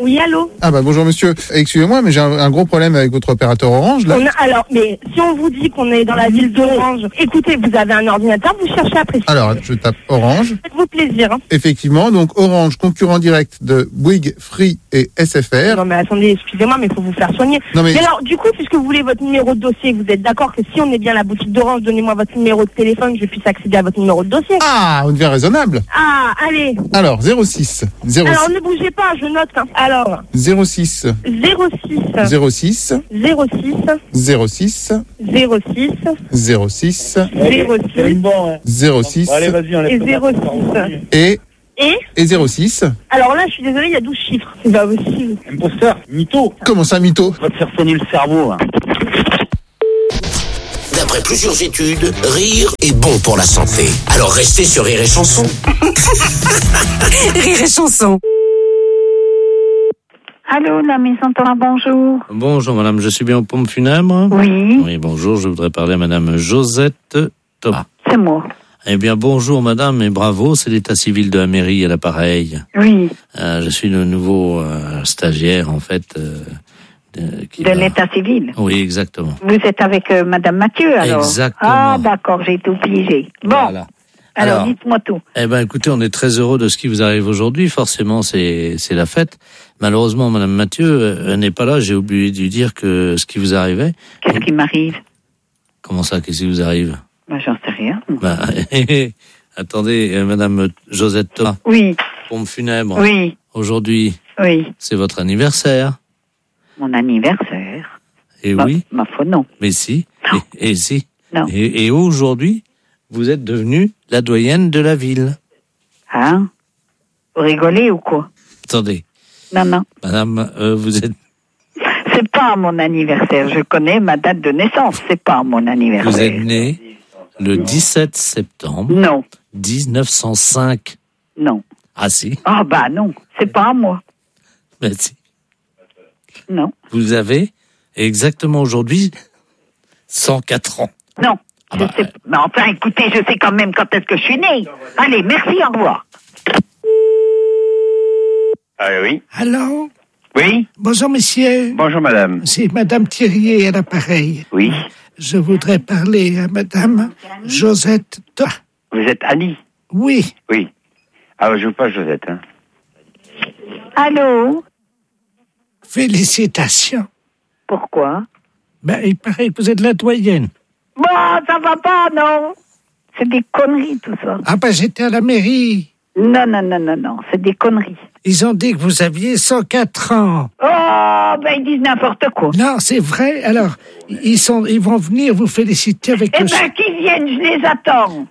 Oui, allô. Ah bah bonjour monsieur, excusez-moi mais j'ai un, un gros problème avec votre opérateur Orange là. On a- alors, mais si on vous dit qu'on est dans la ville d'Orange, écoutez, vous avez un ordinateur, vous cherchez après. Alors je tape Orange. Faites-vous plaisir. Hein. Effectivement, donc Orange, concurrent direct de Bouygues, Free et S F R. Non mais attendez, excusez-moi, mais il faut vous faire soigner. Non, mais- alors, du coup, puisque vous voulez votre numéro de dossier, vous êtes d'accord que si on est bien à la boutique d'Orange, donnez-moi votre numéro de téléphone, que je puisse accéder à votre numéro de dossier. Ah, on devient raisonnable. Ah, allez. Alors zéro six zéro Alors ne bougez pas, je note. Hein. Alors, zéro six zéro six zéro six zéro six zéro six zéro six zéro six zéro six zéro six et zéro six. et Et et zéro six. alors là, je suis désolée, il y a douze chiffres. C'est pas possible. Imposteur, mytho. Comment ça, mytho? Va te faire soigner le cerveau. Hein. D'après plusieurs études, rire est bon pour la santé. Alors restez sur Rire et Chanson. Rire et chanson. Allô, la maison Thomas, bonjour. Bonjour madame, je suis bien aux pompes funèbres. Oui. Oui, bonjour, je voudrais parler à madame Josette Thomas. C'est moi. Eh bien, bonjour madame et bravo, c'est l'état civil de la mairie à l'appareil. Oui. Euh, je suis le nouveau euh, stagiaire en fait. Euh, de qui De va- l'état civil. Oui, exactement. Vous êtes avec euh, madame Mathieu, alors? Exactement. Ah, d'accord, j'ai tout piégé. Bon. Voilà. Alors, Alors, dites-moi tout. Eh ben, écoutez, on est très heureux de ce qui vous arrive aujourd'hui. Forcément, c'est c'est la fête. Malheureusement, madame Mathieu euh, elle n'est pas là. J'ai oublié de lui dire que ce qui vous arrivait. Qu'est-ce qui m'arrive? Comment ça, qu'est-ce qui vous arrive? Ben, j'en sais rien. Bah, attendez, euh, madame Josette Thomas. Oui. Pompe funèbre. Oui. Aujourd'hui, Oui. c'est votre anniversaire. Mon anniversaire. Et Ma- oui. Ma foi, non. Mais si. Et, et si. Non. Et, et aujourd'hui, vous êtes devenue la doyenne de la ville. Hein? Vous rigolez ou quoi? Attendez, Non, non. madame, euh, vous êtes, C'est pas mon anniversaire. Je connais ma date de naissance. C'est pas mon anniversaire. vous êtes née le dix-sept septembre. Non. dix-neuf cent cinq. Non. Ah si. Ah, bah non. C'est pas à moi. Ben, si. Non. Vous avez exactement aujourd'hui cent quatre ans. Non. Ah bah, Je sais- Mais enfin, écoutez, je sais quand même quand est-ce que je suis née. Allez, merci, au revoir. Ah oui. Allô? Oui. Bonjour, monsieur. Bonjour madame. C'est madame Thirier à l'appareil. Oui. Je voudrais parler à madame Josette Thomas. Vous êtes Annie? Oui. Oui. Ah, je veux pas Josette. Hein. Allô? Félicitations. Pourquoi? Ben, il paraît que vous êtes la doyenne. Bon, ça va pas, non? C'est des conneries, tout ça. Ah ben, j'étais à la mairie. Non, non, non, non, non, c'est des conneries. Ils ont dit que vous aviez cent quatre ans. Oh, ben ils disent n'importe quoi. Non, c'est vrai. Alors, ils sont, ils vont venir vous féliciter avec Eh le... ben, qu'ils viennent, je les attends.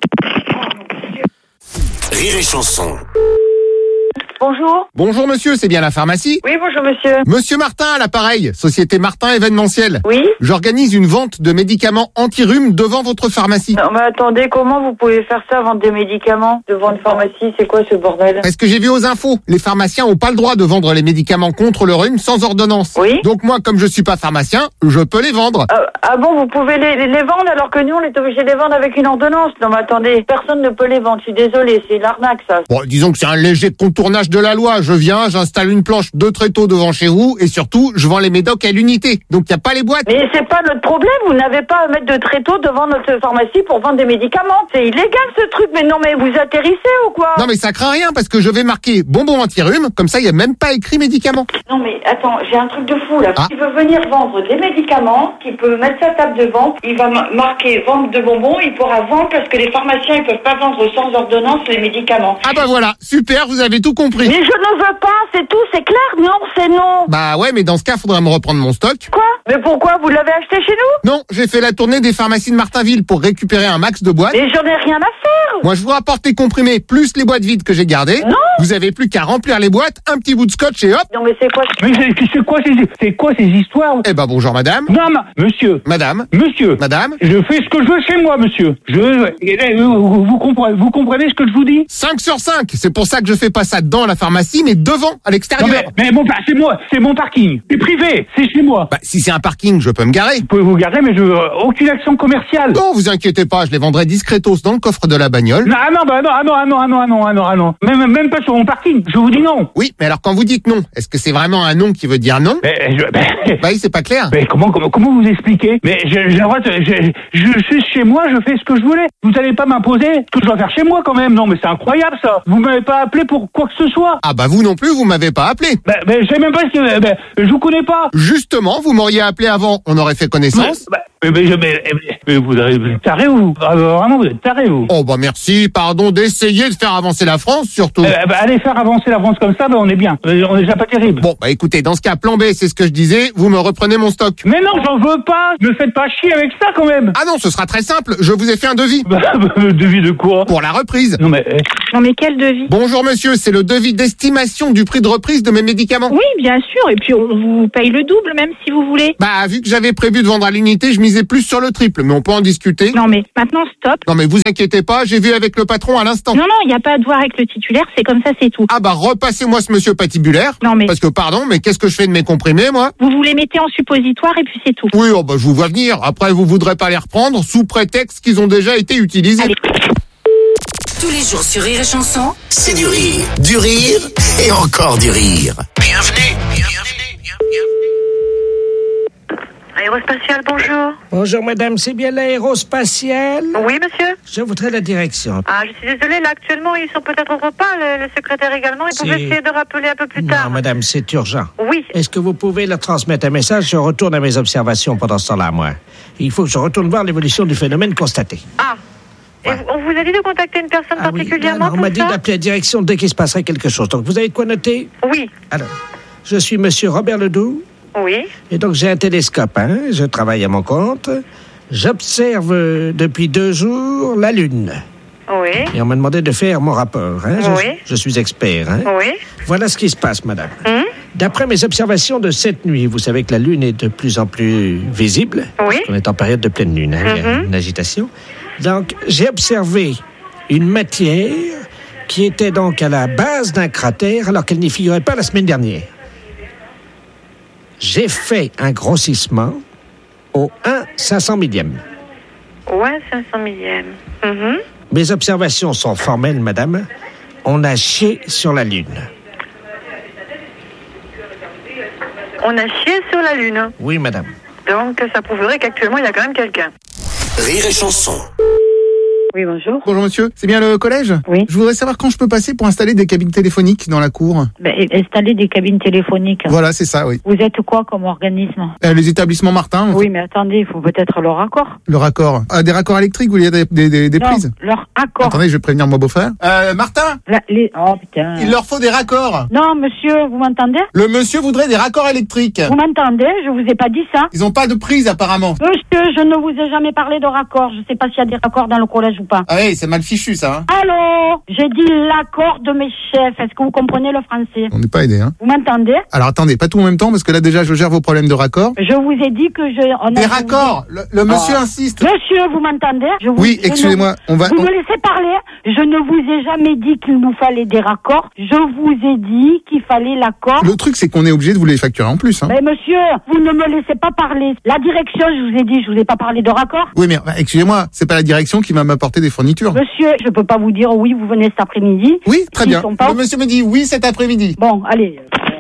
Rire et Chanson. Bonjour. Bonjour monsieur, c'est bien la pharmacie? Oui, bonjour monsieur. Monsieur Martin à l'appareil, société Martin événementiel. Oui. J'organise une vente de médicaments anti-rhume devant votre pharmacie. Non mais attendez, comment vous pouvez faire ça, vendre des médicaments devant une pharmacie? C'est quoi ce bordel? Parce que j'ai vu aux infos, les pharmaciens ont pas le droit de vendre les médicaments contre le rhume sans ordonnance. Oui. Donc moi, comme je suis pas pharmacien, je peux les vendre. Ah, ah bon, vous pouvez les, les vendre alors que nous on est obligé de les vendre avec une ordonnance? Non mais attendez, personne ne peut les vendre, je suis désolée, c'est l'arnaque ça. Bon, disons que c'est un léger contournage de la loi. Je viens, j'installe une planche de tréteaux devant chez vous et surtout, je vends les médocs à l'unité. Donc il y a pas les boîtes. Mais c'est pas notre problème, vous n'avez pas à mettre de tréteaux devant notre pharmacie pour vendre des médicaments. C'est illégal ce truc, mais non mais vous atterrissez ou quoi? Non mais ça craint rien parce que je vais marquer bonbon anti-rhume, comme ça il y a même pas écrit médicaments. Non mais attends, j'ai un truc de fou là. Ah. Qui veut venir vendre des médicaments, qui peut mettre sa table de vente, il va ma- marquer vente de bonbons, il pourra vendre parce que les pharmaciens ils peuvent pas vendre sans ordonnance les médicaments. Ah bah voilà, super, vous avez tout compris. Mais je ne veux pas, c'est tout, c'est clair, non, c'est non. Bah ouais, mais dans ce cas, faudrait me reprendre mon stock. Quoi? Mais pourquoi? Vous l'avez acheté chez nous? Non, j'ai fait la tournée des pharmacies de Martinville pour récupérer un max de boîtes. Mais j'en ai rien à faire. Moi, je vous rapporte les comprimés plus les boîtes vides que j'ai gardées. Non. Vous avez plus qu'à remplir les boîtes, un petit bout de scotch et hop. Non mais c'est quoi? Mais c'est c'est quoi ces c'est quoi ces histoires? Eh ben bonjour madame. Non, ma- monsieur. Madame. Monsieur. Madame. Je fais ce que je veux chez moi, monsieur. Je eh, vous, vous comprenez vous comprenez ce que je vous dis? cinq sur cinq. C'est pour ça que je fais pas ça dans la pharmacie, mais devant, à Non, l'extérieur. mais, mais bon, bah, c'est moi, c'est mon parking. C'est privé, c'est chez moi. Bah, si c'est a un parking, je peux me garer. Vous pouvez vous garer, mais je veux aucune action commerciale. Non, vous inquiétez pas, je les vendrai discretos dans le coffre de la bagnole. Non, ah non, bah non, ah non, ah non, ah non, ah non, ah non, ah non. Même, même pas sur mon parking, je vous dis non. Oui, mais alors quand vous dites non, est-ce que c'est vraiment un non qui veut dire non? Mais, je, mais, bah oui, c'est pas clair. Mais comment, comment, comment vous expliquer? Mais je, j'ai le droit de- je, je suis chez moi, je fais ce que je voulais. Vous allez pas m'imposer ce que je dois faire chez moi quand même. Non, mais c'est incroyable ça. Vous m'avez pas appelé pour quoi que ce soit. Ah bah vous non plus, vous m'avez pas appelé. Ben, ben, je sais même pas ce que, ben, je vous connais pas. Justement, vous m'auriez appelé avant, on aurait fait connaissance. Mais, mais, mais, je- mais, mais, mais vous êtes taré vous. Ah, vraiment, vous êtes taré vous. Oh bah merci, pardon d'essayer de faire avancer la France surtout. Eh ben, allez faire avancer la France comme ça, ben, on est bien. Euh, On est déjà pas terrible. Bon bah écoutez, dans ce cas, plan B, c'est ce que je disais, vous me reprenez mon stock. Mais non, j'en veux pas. Me faites pas chier avec ça quand même. Ah non, ce sera très simple, je vous ai fait un devis. Devis de quoi? Pour la reprise. Non mais. eh, Non mais quel devis? Bonjour monsieur, c'est le devis d'estimation du prix de reprise de mes médicaments. Oui, bien sûr, et puis on vous paye le double même si vous voulez. Bah vu que j'avais prévu de vendre à l'unité, je misais plus sur le triple, mais on peut en discuter. Non mais maintenant stop. Non mais vous inquiétez pas, j'ai vu avec le patron à l'instant. Non, non, il n'y a pas à voir avec le titulaire, c'est comme ça, c'est tout. Ah bah repassez-moi ce monsieur patibulaire. Non mais... Parce que pardon, mais qu'est-ce que je fais de mes comprimés moi? Vous vous les mettez en suppositoire et puis c'est tout. Oui, oh bah je vous vois venir. Après vous voudrez pas les reprendre sous prétexte qu'ils ont déjà été utilisés. Allez. Tous les jours sur Rire et Chanson, C'est du rire, du rire et encore du rire. Bienvenue, bienvenue, bienvenue. Aérospatial, bonjour. Bonjour madame, c'est bien l'aérospatial? Oui, monsieur. Je voudrais la direction. Ah, je suis désolée, là, actuellement, ils sont peut-être au repas, le, le secrétaire également. Ils C'est- pouvaient essayer de rappeler un peu plus Non tard. madame, c'est urgent. Oui. Est-ce que vous pouvez leur transmettre un message? Je retourne à mes observations pendant ce temps-là, moi. Il faut que je retourne voir l'évolution du phénomène constaté. Ah. Et on vous a dit de contacter une personne Ah oui, particulièrement alors, on pour m'a dit ça? d'appeler la direction dès qu'il se passerait quelque chose. Donc, vous avez de quoi noter? Oui. Alors, je suis monsieur Robert Ledoux. Oui. Et donc, j'ai un télescope, hein. Je travaille à mon compte. J'observe euh, depuis deux jours la Lune. Oui. Et on m'a demandé de faire mon rapport, hein. Je, Oui. je suis expert, hein. Oui. Voilà ce qui se passe, madame. Hum? D'après mes observations de cette nuit, vous savez que la Lune est de plus en plus visible. Oui. On est en période de pleine Lune, hein. Il y a Mhm. une agitation. Donc, j'ai observé une matière qui était donc à la base d'un cratère alors qu'elle n'y figurait pas la semaine dernière. J'ai fait un grossissement au un cinq cents millième. Ouais, cinq cents millième. Mhm. Mes observations sont formelles, madame. On a chié sur la Lune. On a chié sur la Lune. Oui, madame. Donc, ça prouverait qu'actuellement, il y a quand même quelqu'un. Rire et chanson. Oui, bonjour. Bonjour monsieur, c'est bien le collège? Oui. Je voudrais savoir quand je peux passer pour installer des cabines téléphoniques dans la cour. Ben, installer des cabines téléphoniques. Voilà, c'est ça, oui. Vous êtes quoi comme organisme? Euh, les établissements Martin, Oui, mais attendez, il faut peut-être le raccord. le raccord. Ah, des raccords électriques, vous voulez dire des, des, des, des Non, prises? leur accord. Attendez, je vais prévenir mon beau-frère. Euh, Martin, La- les... Oh putain. il leur faut des raccords. Non, monsieur, vous m'entendez? Le monsieur voudrait des raccords électriques. Vous m'entendez? Je vous ai pas dit ça. Ils ont pas de prise apparemment. Monsieur, je ne vous ai jamais parlé de raccord. Je sais pas s'il y a des raccords dans le collège ou pas. Ah oui, c'est mal fichu ça. Hein. Allô? J'ai dit l'accord de mes chefs. Est-ce que vous comprenez le français? On n'est pas aidé, hein. Vous m'entendez? Alors attendez, pas tout en même temps parce que là déjà je gère vos problèmes de raccords. Je vous ai dit que je... On a Des raccords. Le, le monsieur Oh. insiste. Monsieur, vous m'entendez? Je vous- Oui, je ne- excusez-moi, on va- Vous on- me laissez parler? Je ne vous ai jamais dit qu'il nous fallait des raccords. Je vous ai dit qu'il fallait l'accord. Le truc c'est qu'on est obligé de vous les facturer en plus. Hein. Mais monsieur, vous ne me laissez pas parler. La direction, je vous ai dit, je vous ai pas parlé de raccord. Oui mais bah, excusez-moi, c'est pas la direction qui va m'apporter des fournitures. Monsieur, je peux pas vous dire oui, vous venez cet après-midi. Oui, très S'ils bien. sont pas- Le monsieur me dit oui cet après-midi. Bon, allez.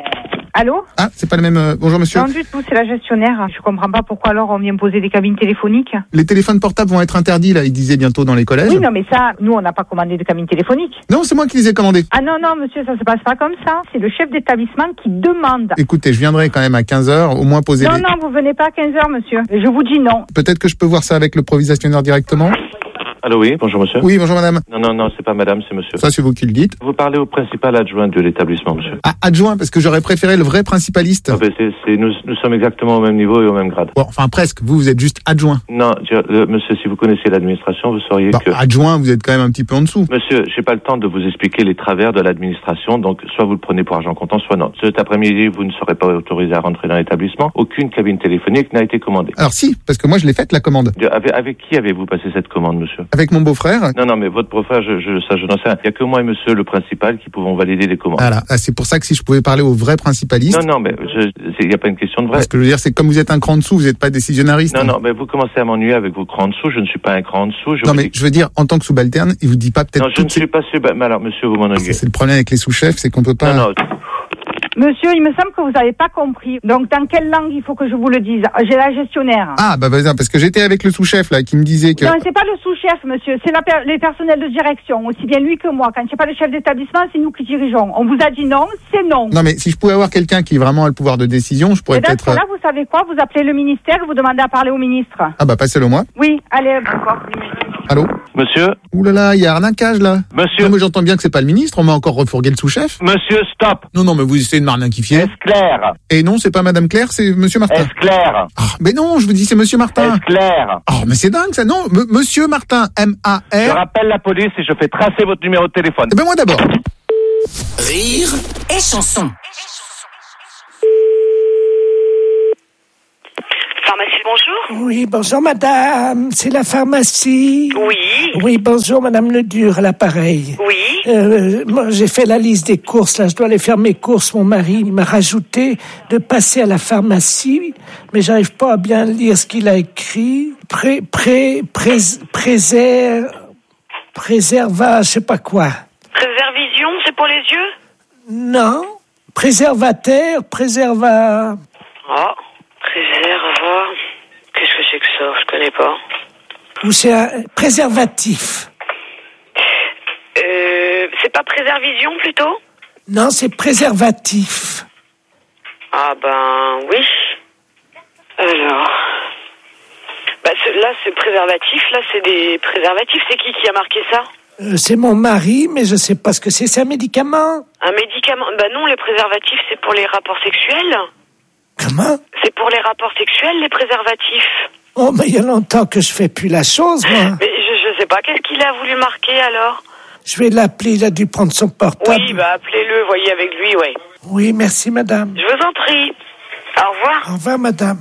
Allô? Ah, c'est pas le même. euh, Bonjour monsieur. Non du tout, c'est la gestionnaire. Je comprends pas pourquoi alors on vient poser des cabines téléphoniques. Les téléphones portables vont être interdits là, il disait bientôt dans les collèges. Oui, non, mais ça, nous, on n'a pas commandé de cabines téléphoniques. Non, c'est moi qui les ai commandés. Ah non, non, monsieur, ça se passe pas comme ça. C'est le chef d'établissement qui demande. Écoutez, je viendrai quand même à quinze heures, au moins poser Non, les... non, vous venez pas à quinze heures, monsieur. Je vous dis non. Peut-être que je peux voir ça avec le provisionnaire directement. Allô, oui, bonjour monsieur. Oui, bonjour madame. Non, non, non, c'est pas madame, c'est monsieur. Ça, c'est vous qui le dites. Vous parlez au principal adjoint de l'établissement, monsieur. Ah, adjoint, parce que j'aurais préféré le vrai principaliste. Ah ben, c'est, c'est, nous, nous sommes exactement au même niveau et au même grade. Bon, enfin presque, vous, vous êtes juste adjoint. Non, je- euh, monsieur, si vous connaissiez l'administration, vous sauriez Bon, que... adjoint, vous êtes quand même un petit peu en dessous. Monsieur, j'ai pas le temps de vous expliquer les travers de l'administration, donc soit vous le prenez pour argent comptant, soit non. Cet après-midi, vous ne serez pas autorisé à rentrer dans l'établissement. Aucune cabine téléphonique n'a été commandée. Alors si, parce que moi je l'ai faite la commande. De- avec, avec qui avez-vous passé cette commande, monsieur? Avec mon beau-frère. Non, non, mais votre beau-frère, je, je, ça, je n'en sais rien. Il n'y a que moi et monsieur le principal qui pouvons valider les commandes. Voilà, ah, c'est pour ça que si je pouvais parler au vrai principaliste. Non, non, mais il n'y a pas une question de vrai. Ce que je veux dire, c'est que comme vous êtes un cran en dessous, vous n'êtes pas décisionnairiste. Non, non, mais vous commencez à m'ennuyer avec vos crans en dessous. Je ne suis pas un cran en dessous. Je non, mais dis... je veux dire, en tant que subalterne, il vous dit pas peut-être. Non, je ne suis pas subalterne. Mais alors, monsieur, vous m'ennuyez. C'est le problème avec les sous-chefs, c'est qu'on peut pas. Non, non. Monsieur, il me semble que vous n'avez pas compris. Donc, dans quelle langue il faut que je vous le dise? J'ai la gestionnaire. Ah, bah, bah parce que j'étais avec le sous-chef, là, qui me disait que... Non, c'est pas le sous-chef, monsieur. C'est la per- les personnels de direction. Aussi bien lui que moi. Quand il n'y a pas de chef d'établissement, c'est nous qui dirigeons. On vous a dit non, c'est non. Non, mais si je pouvais avoir quelqu'un qui vraiment a le pouvoir de décision, je pourrais Et dans peut-être... ce cas-là, vous savez quoi? Vous appelez le ministère, vous demandez à parler au ministre. Ah, bah, passez-le moi. Oui, allez, d'accord. Allô? Monsieur? Ouh là là, il y a arnaquage, là. Monsieur? Non, mais j'entends bien que c'est pas le ministre, on m'a encore refourgué le sous-chef. Monsieur, stop! Non, non, mais vous essayez de m'arnaquifier. Est-ce clair? Et non, c'est pas Madame Claire, c'est Monsieur Martin. Est-ce clair? Ah, mais non, je vous dis, c'est Monsieur Martin. Est-ce clair? Oh, mais c'est dingue, ça, non, M- Monsieur Martin, M A R. Je rappelle la police et je fais tracer votre numéro de téléphone. Eh ben, moi d'abord. Rire et chanson. Pharmacie, bonjour. Oui, bonjour madame, c'est la pharmacie. Oui. Oui, bonjour madame Ledur à l'appareil. Oui. Euh, moi, j'ai fait la liste des courses, là, je dois aller faire mes courses. Mon mari il m'a rajouté de passer à la pharmacie, mais j'arrive pas à bien lire ce qu'il a écrit. Pré, pré, pré, préserve, préserva, je sais pas quoi. Préservision, c'est pour les yeux? Non. Préservateur, préserva... Oh. Préserva. Qu'est-ce que c'est que ça? Je connais pas. Ou c'est un préservatif. Euh, c'est pas préservision plutôt? Non, c'est préservatif. Ah ben oui. Alors. Bah ce, là c'est préservatif, là c'est des préservatifs. C'est qui qui a marqué ça? Euh, c'est mon mari, mais je sais pas ce que c'est. C'est un médicament? Un médicament? Bah non, les préservatifs c'est pour les rapports sexuels. Comment? C'est pour les rapports sexuels, les préservatifs. Oh, mais il y a longtemps que je fais plus la chose, moi. Mais je, je sais pas, qu'est-ce qu'il a voulu marquer, alors? Je vais l'appeler, il a dû prendre son portable. Oui, bah, appelez-le, voyez avec lui, ouais. Oui, merci, madame. Je vous en prie. Au revoir. Au revoir, madame.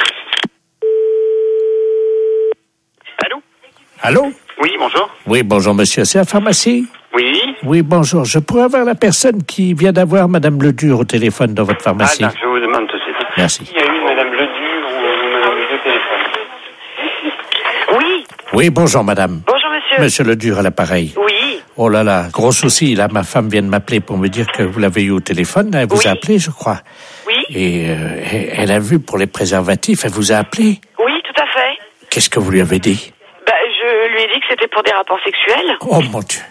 Allô? Allô? Oui, bonjour. Oui, bonjour, monsieur. C'est la pharmacie? Oui. Oui, bonjour. Je pourrais avoir la personne qui vient d'avoir Madame Ledur au téléphone dans votre pharmacie. Ah, je vous demande tout de suite. Merci. Il y a eu Madame Ledur ou Madame Ledur au téléphone? Oui. Oui, bonjour, madame. Bonjour, monsieur. Monsieur Ledur à l'appareil. Oui. Oh là là, gros souci. Là, ma femme vient de m'appeler pour me dire que vous l'avez eu au téléphone. Elle vous Oui. a appelé, je crois. Oui. Et euh, elle a vu pour les préservatifs. Elle vous a appelé. Oui, tout à fait. Qu'est-ce que vous lui avez dit? Bah, je lui ai dit que c'était pour des rapports sexuels. Oh mon Dieu.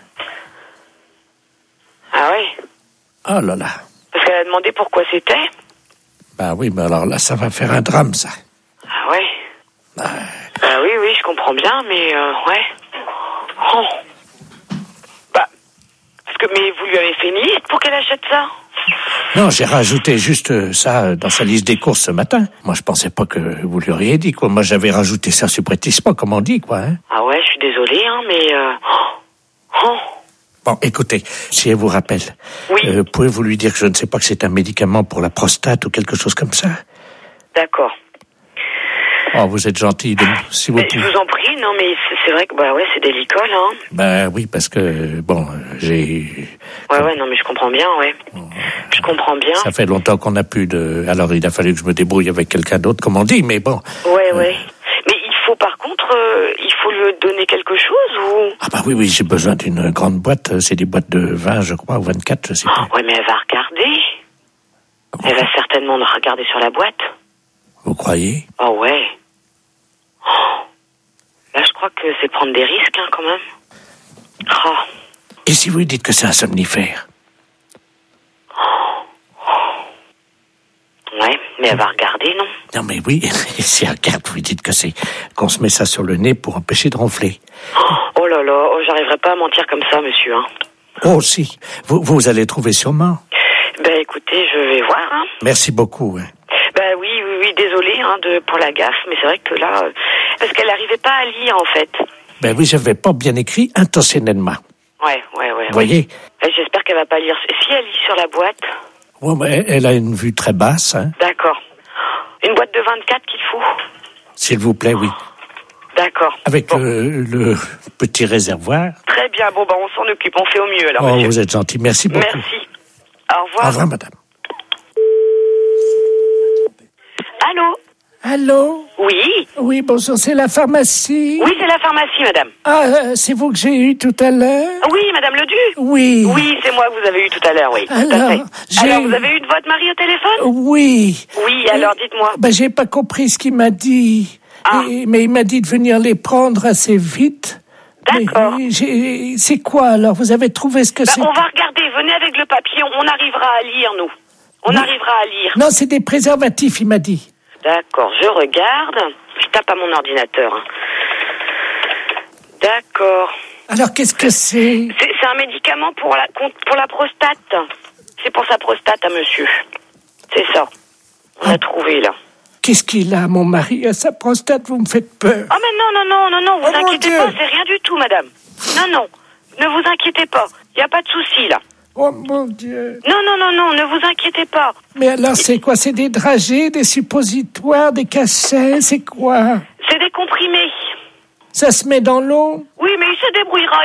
Ah ouais. Oh là là. Parce qu'elle a demandé pourquoi c'était. Bah oui, mais alors là, ça va faire un drame, ça. Ah ouais. Bah oui, oui, je comprends bien, mais euh, ouais. Oh. Bah, parce que, mais vous lui avez fait une liste pour qu'elle achète ça? Non, j'ai rajouté juste ça dans sa liste des courses ce matin. Moi, je pensais pas que vous lui auriez dit, quoi. Moi, j'avais rajouté ça subrepticement, comme on dit, quoi. Hein. Ah ouais, je suis désolée, hein, mais... Euh... Oh. Bon, écoutez, si elle vous rappelle, oui. euh, pouvez-vous lui dire que je ne sais pas que c'est un médicament pour la prostate ou quelque chose comme ça? D'accord. Oh, vous êtes gentil, de... si vous mais pouvez. Je vous en prie, non, mais c'est, c'est vrai que, bah ouais, c'est délicat, là. Hein. Ben oui, parce que, bon, j'ai... Ouais, ouais, non, mais je comprends bien, ouais. Je comprends bien. Ça fait longtemps qu'on n'a plus de... Alors, il a fallu que je me débrouille avec quelqu'un d'autre, comme on dit, mais bon. Ouais, euh... ouais. Mais il faut, par contre, euh, il faut lui donner quelque chose, ou... Ah bah oui, oui, j'ai besoin d'une grande boîte. C'est des boîtes de vingt, je crois, ou vingt-quatre, je sais pas. Oh, ouais, mais elle va regarder. Oh. Elle va certainement regarder sur la boîte. Vous croyez? Oh, ouais. Oh. Là, je crois que c'est prendre des risques, hein, quand même. Oh. Et si vous lui dites que c'est un somnifère? Ouais, mais elle va regarder, non? Non, mais oui, si elle regarde, vous lui dites que c'est qu'on se met ça sur le nez pour empêcher de ronfler. Oh là là, oh, j'arriverai pas à mentir comme ça, monsieur, hein. Oh, si. Vous, vous allez trouver sûrement. Ben, écoutez, je vais voir, hein. Merci beaucoup, hein. Ben oui, oui, oui, désolé, hein, de, pour la gaffe, mais c'est vrai que là... Euh, parce qu'elle n'arrivait pas à lire, en fait. Ben oui, j'avais pas bien écrit intentionnellement. Ouais, ouais, ouais. Vous voyez? Ouais. J'espère qu'elle va pas lire... Si elle lit sur la boîte... Ouais, mais elle a une vue très basse, hein. D'accord. Une boîte de vingt-quatre qu'il faut. S'il vous plaît, oui. D'accord. Avec Bon. le, le petit réservoir. Très bien, bon, bah, on s'en occupe, on fait au mieux, alors, Oh, monsieur. vous êtes gentil. Merci beaucoup. Merci. Au revoir. Au revoir, madame. Allô? Allô? Oui? Oui, bonjour, c'est la pharmacie. Oui, c'est la pharmacie, madame. Ah, euh, c'est vous que j'ai eu tout à l'heure? Oui, madame Ledu? Oui. Oui, c'est moi que vous avez eu tout à l'heure, oui. Tout à Alors, fait. j'ai- Alors, vous avez eu de votre mari au téléphone? Oui. Oui, alors, dites-moi. Ben, j'ai pas compris ce qu'il m'a dit. Ah. Et- mais il m'a dit de venir les prendre assez vite. D'accord. Mais j'ai- C'est quoi, alors? Vous avez trouvé ce que Bah, c'est? on va regarder, venez avec le papier, on arrivera à lire, nous. On Oui. arrivera à lire. Non, c'est des préservatifs, il m'a dit. D'accord, je regarde. Je tape à mon ordinateur. hein. D'accord. Alors, qu'est-ce que c'est? C'est c'est un médicament pour la, contre- pour la prostate. C'est pour sa prostate à monsieur. C'est ça. On a trouvé, là. Qu'est-ce qu'il a, mon mari, à sa prostate? Vous me faites peur. Ah, mais non, non, non, non, non, vous Oh, mon inquiétez Dieu. pas, c'est rien du tout, madame. Non, non, ne vous inquiétez pas. Il n'y a pas de souci, là. Oh, mon Dieu. Non, non, non, non, ne vous inquiétez pas. Mais alors, c'est quoi? C'est des dragées, des suppositoires, des cachets? C'est quoi? C'est des comprimés. Ça se met dans l'eau? Oui, mais il se débrouillera,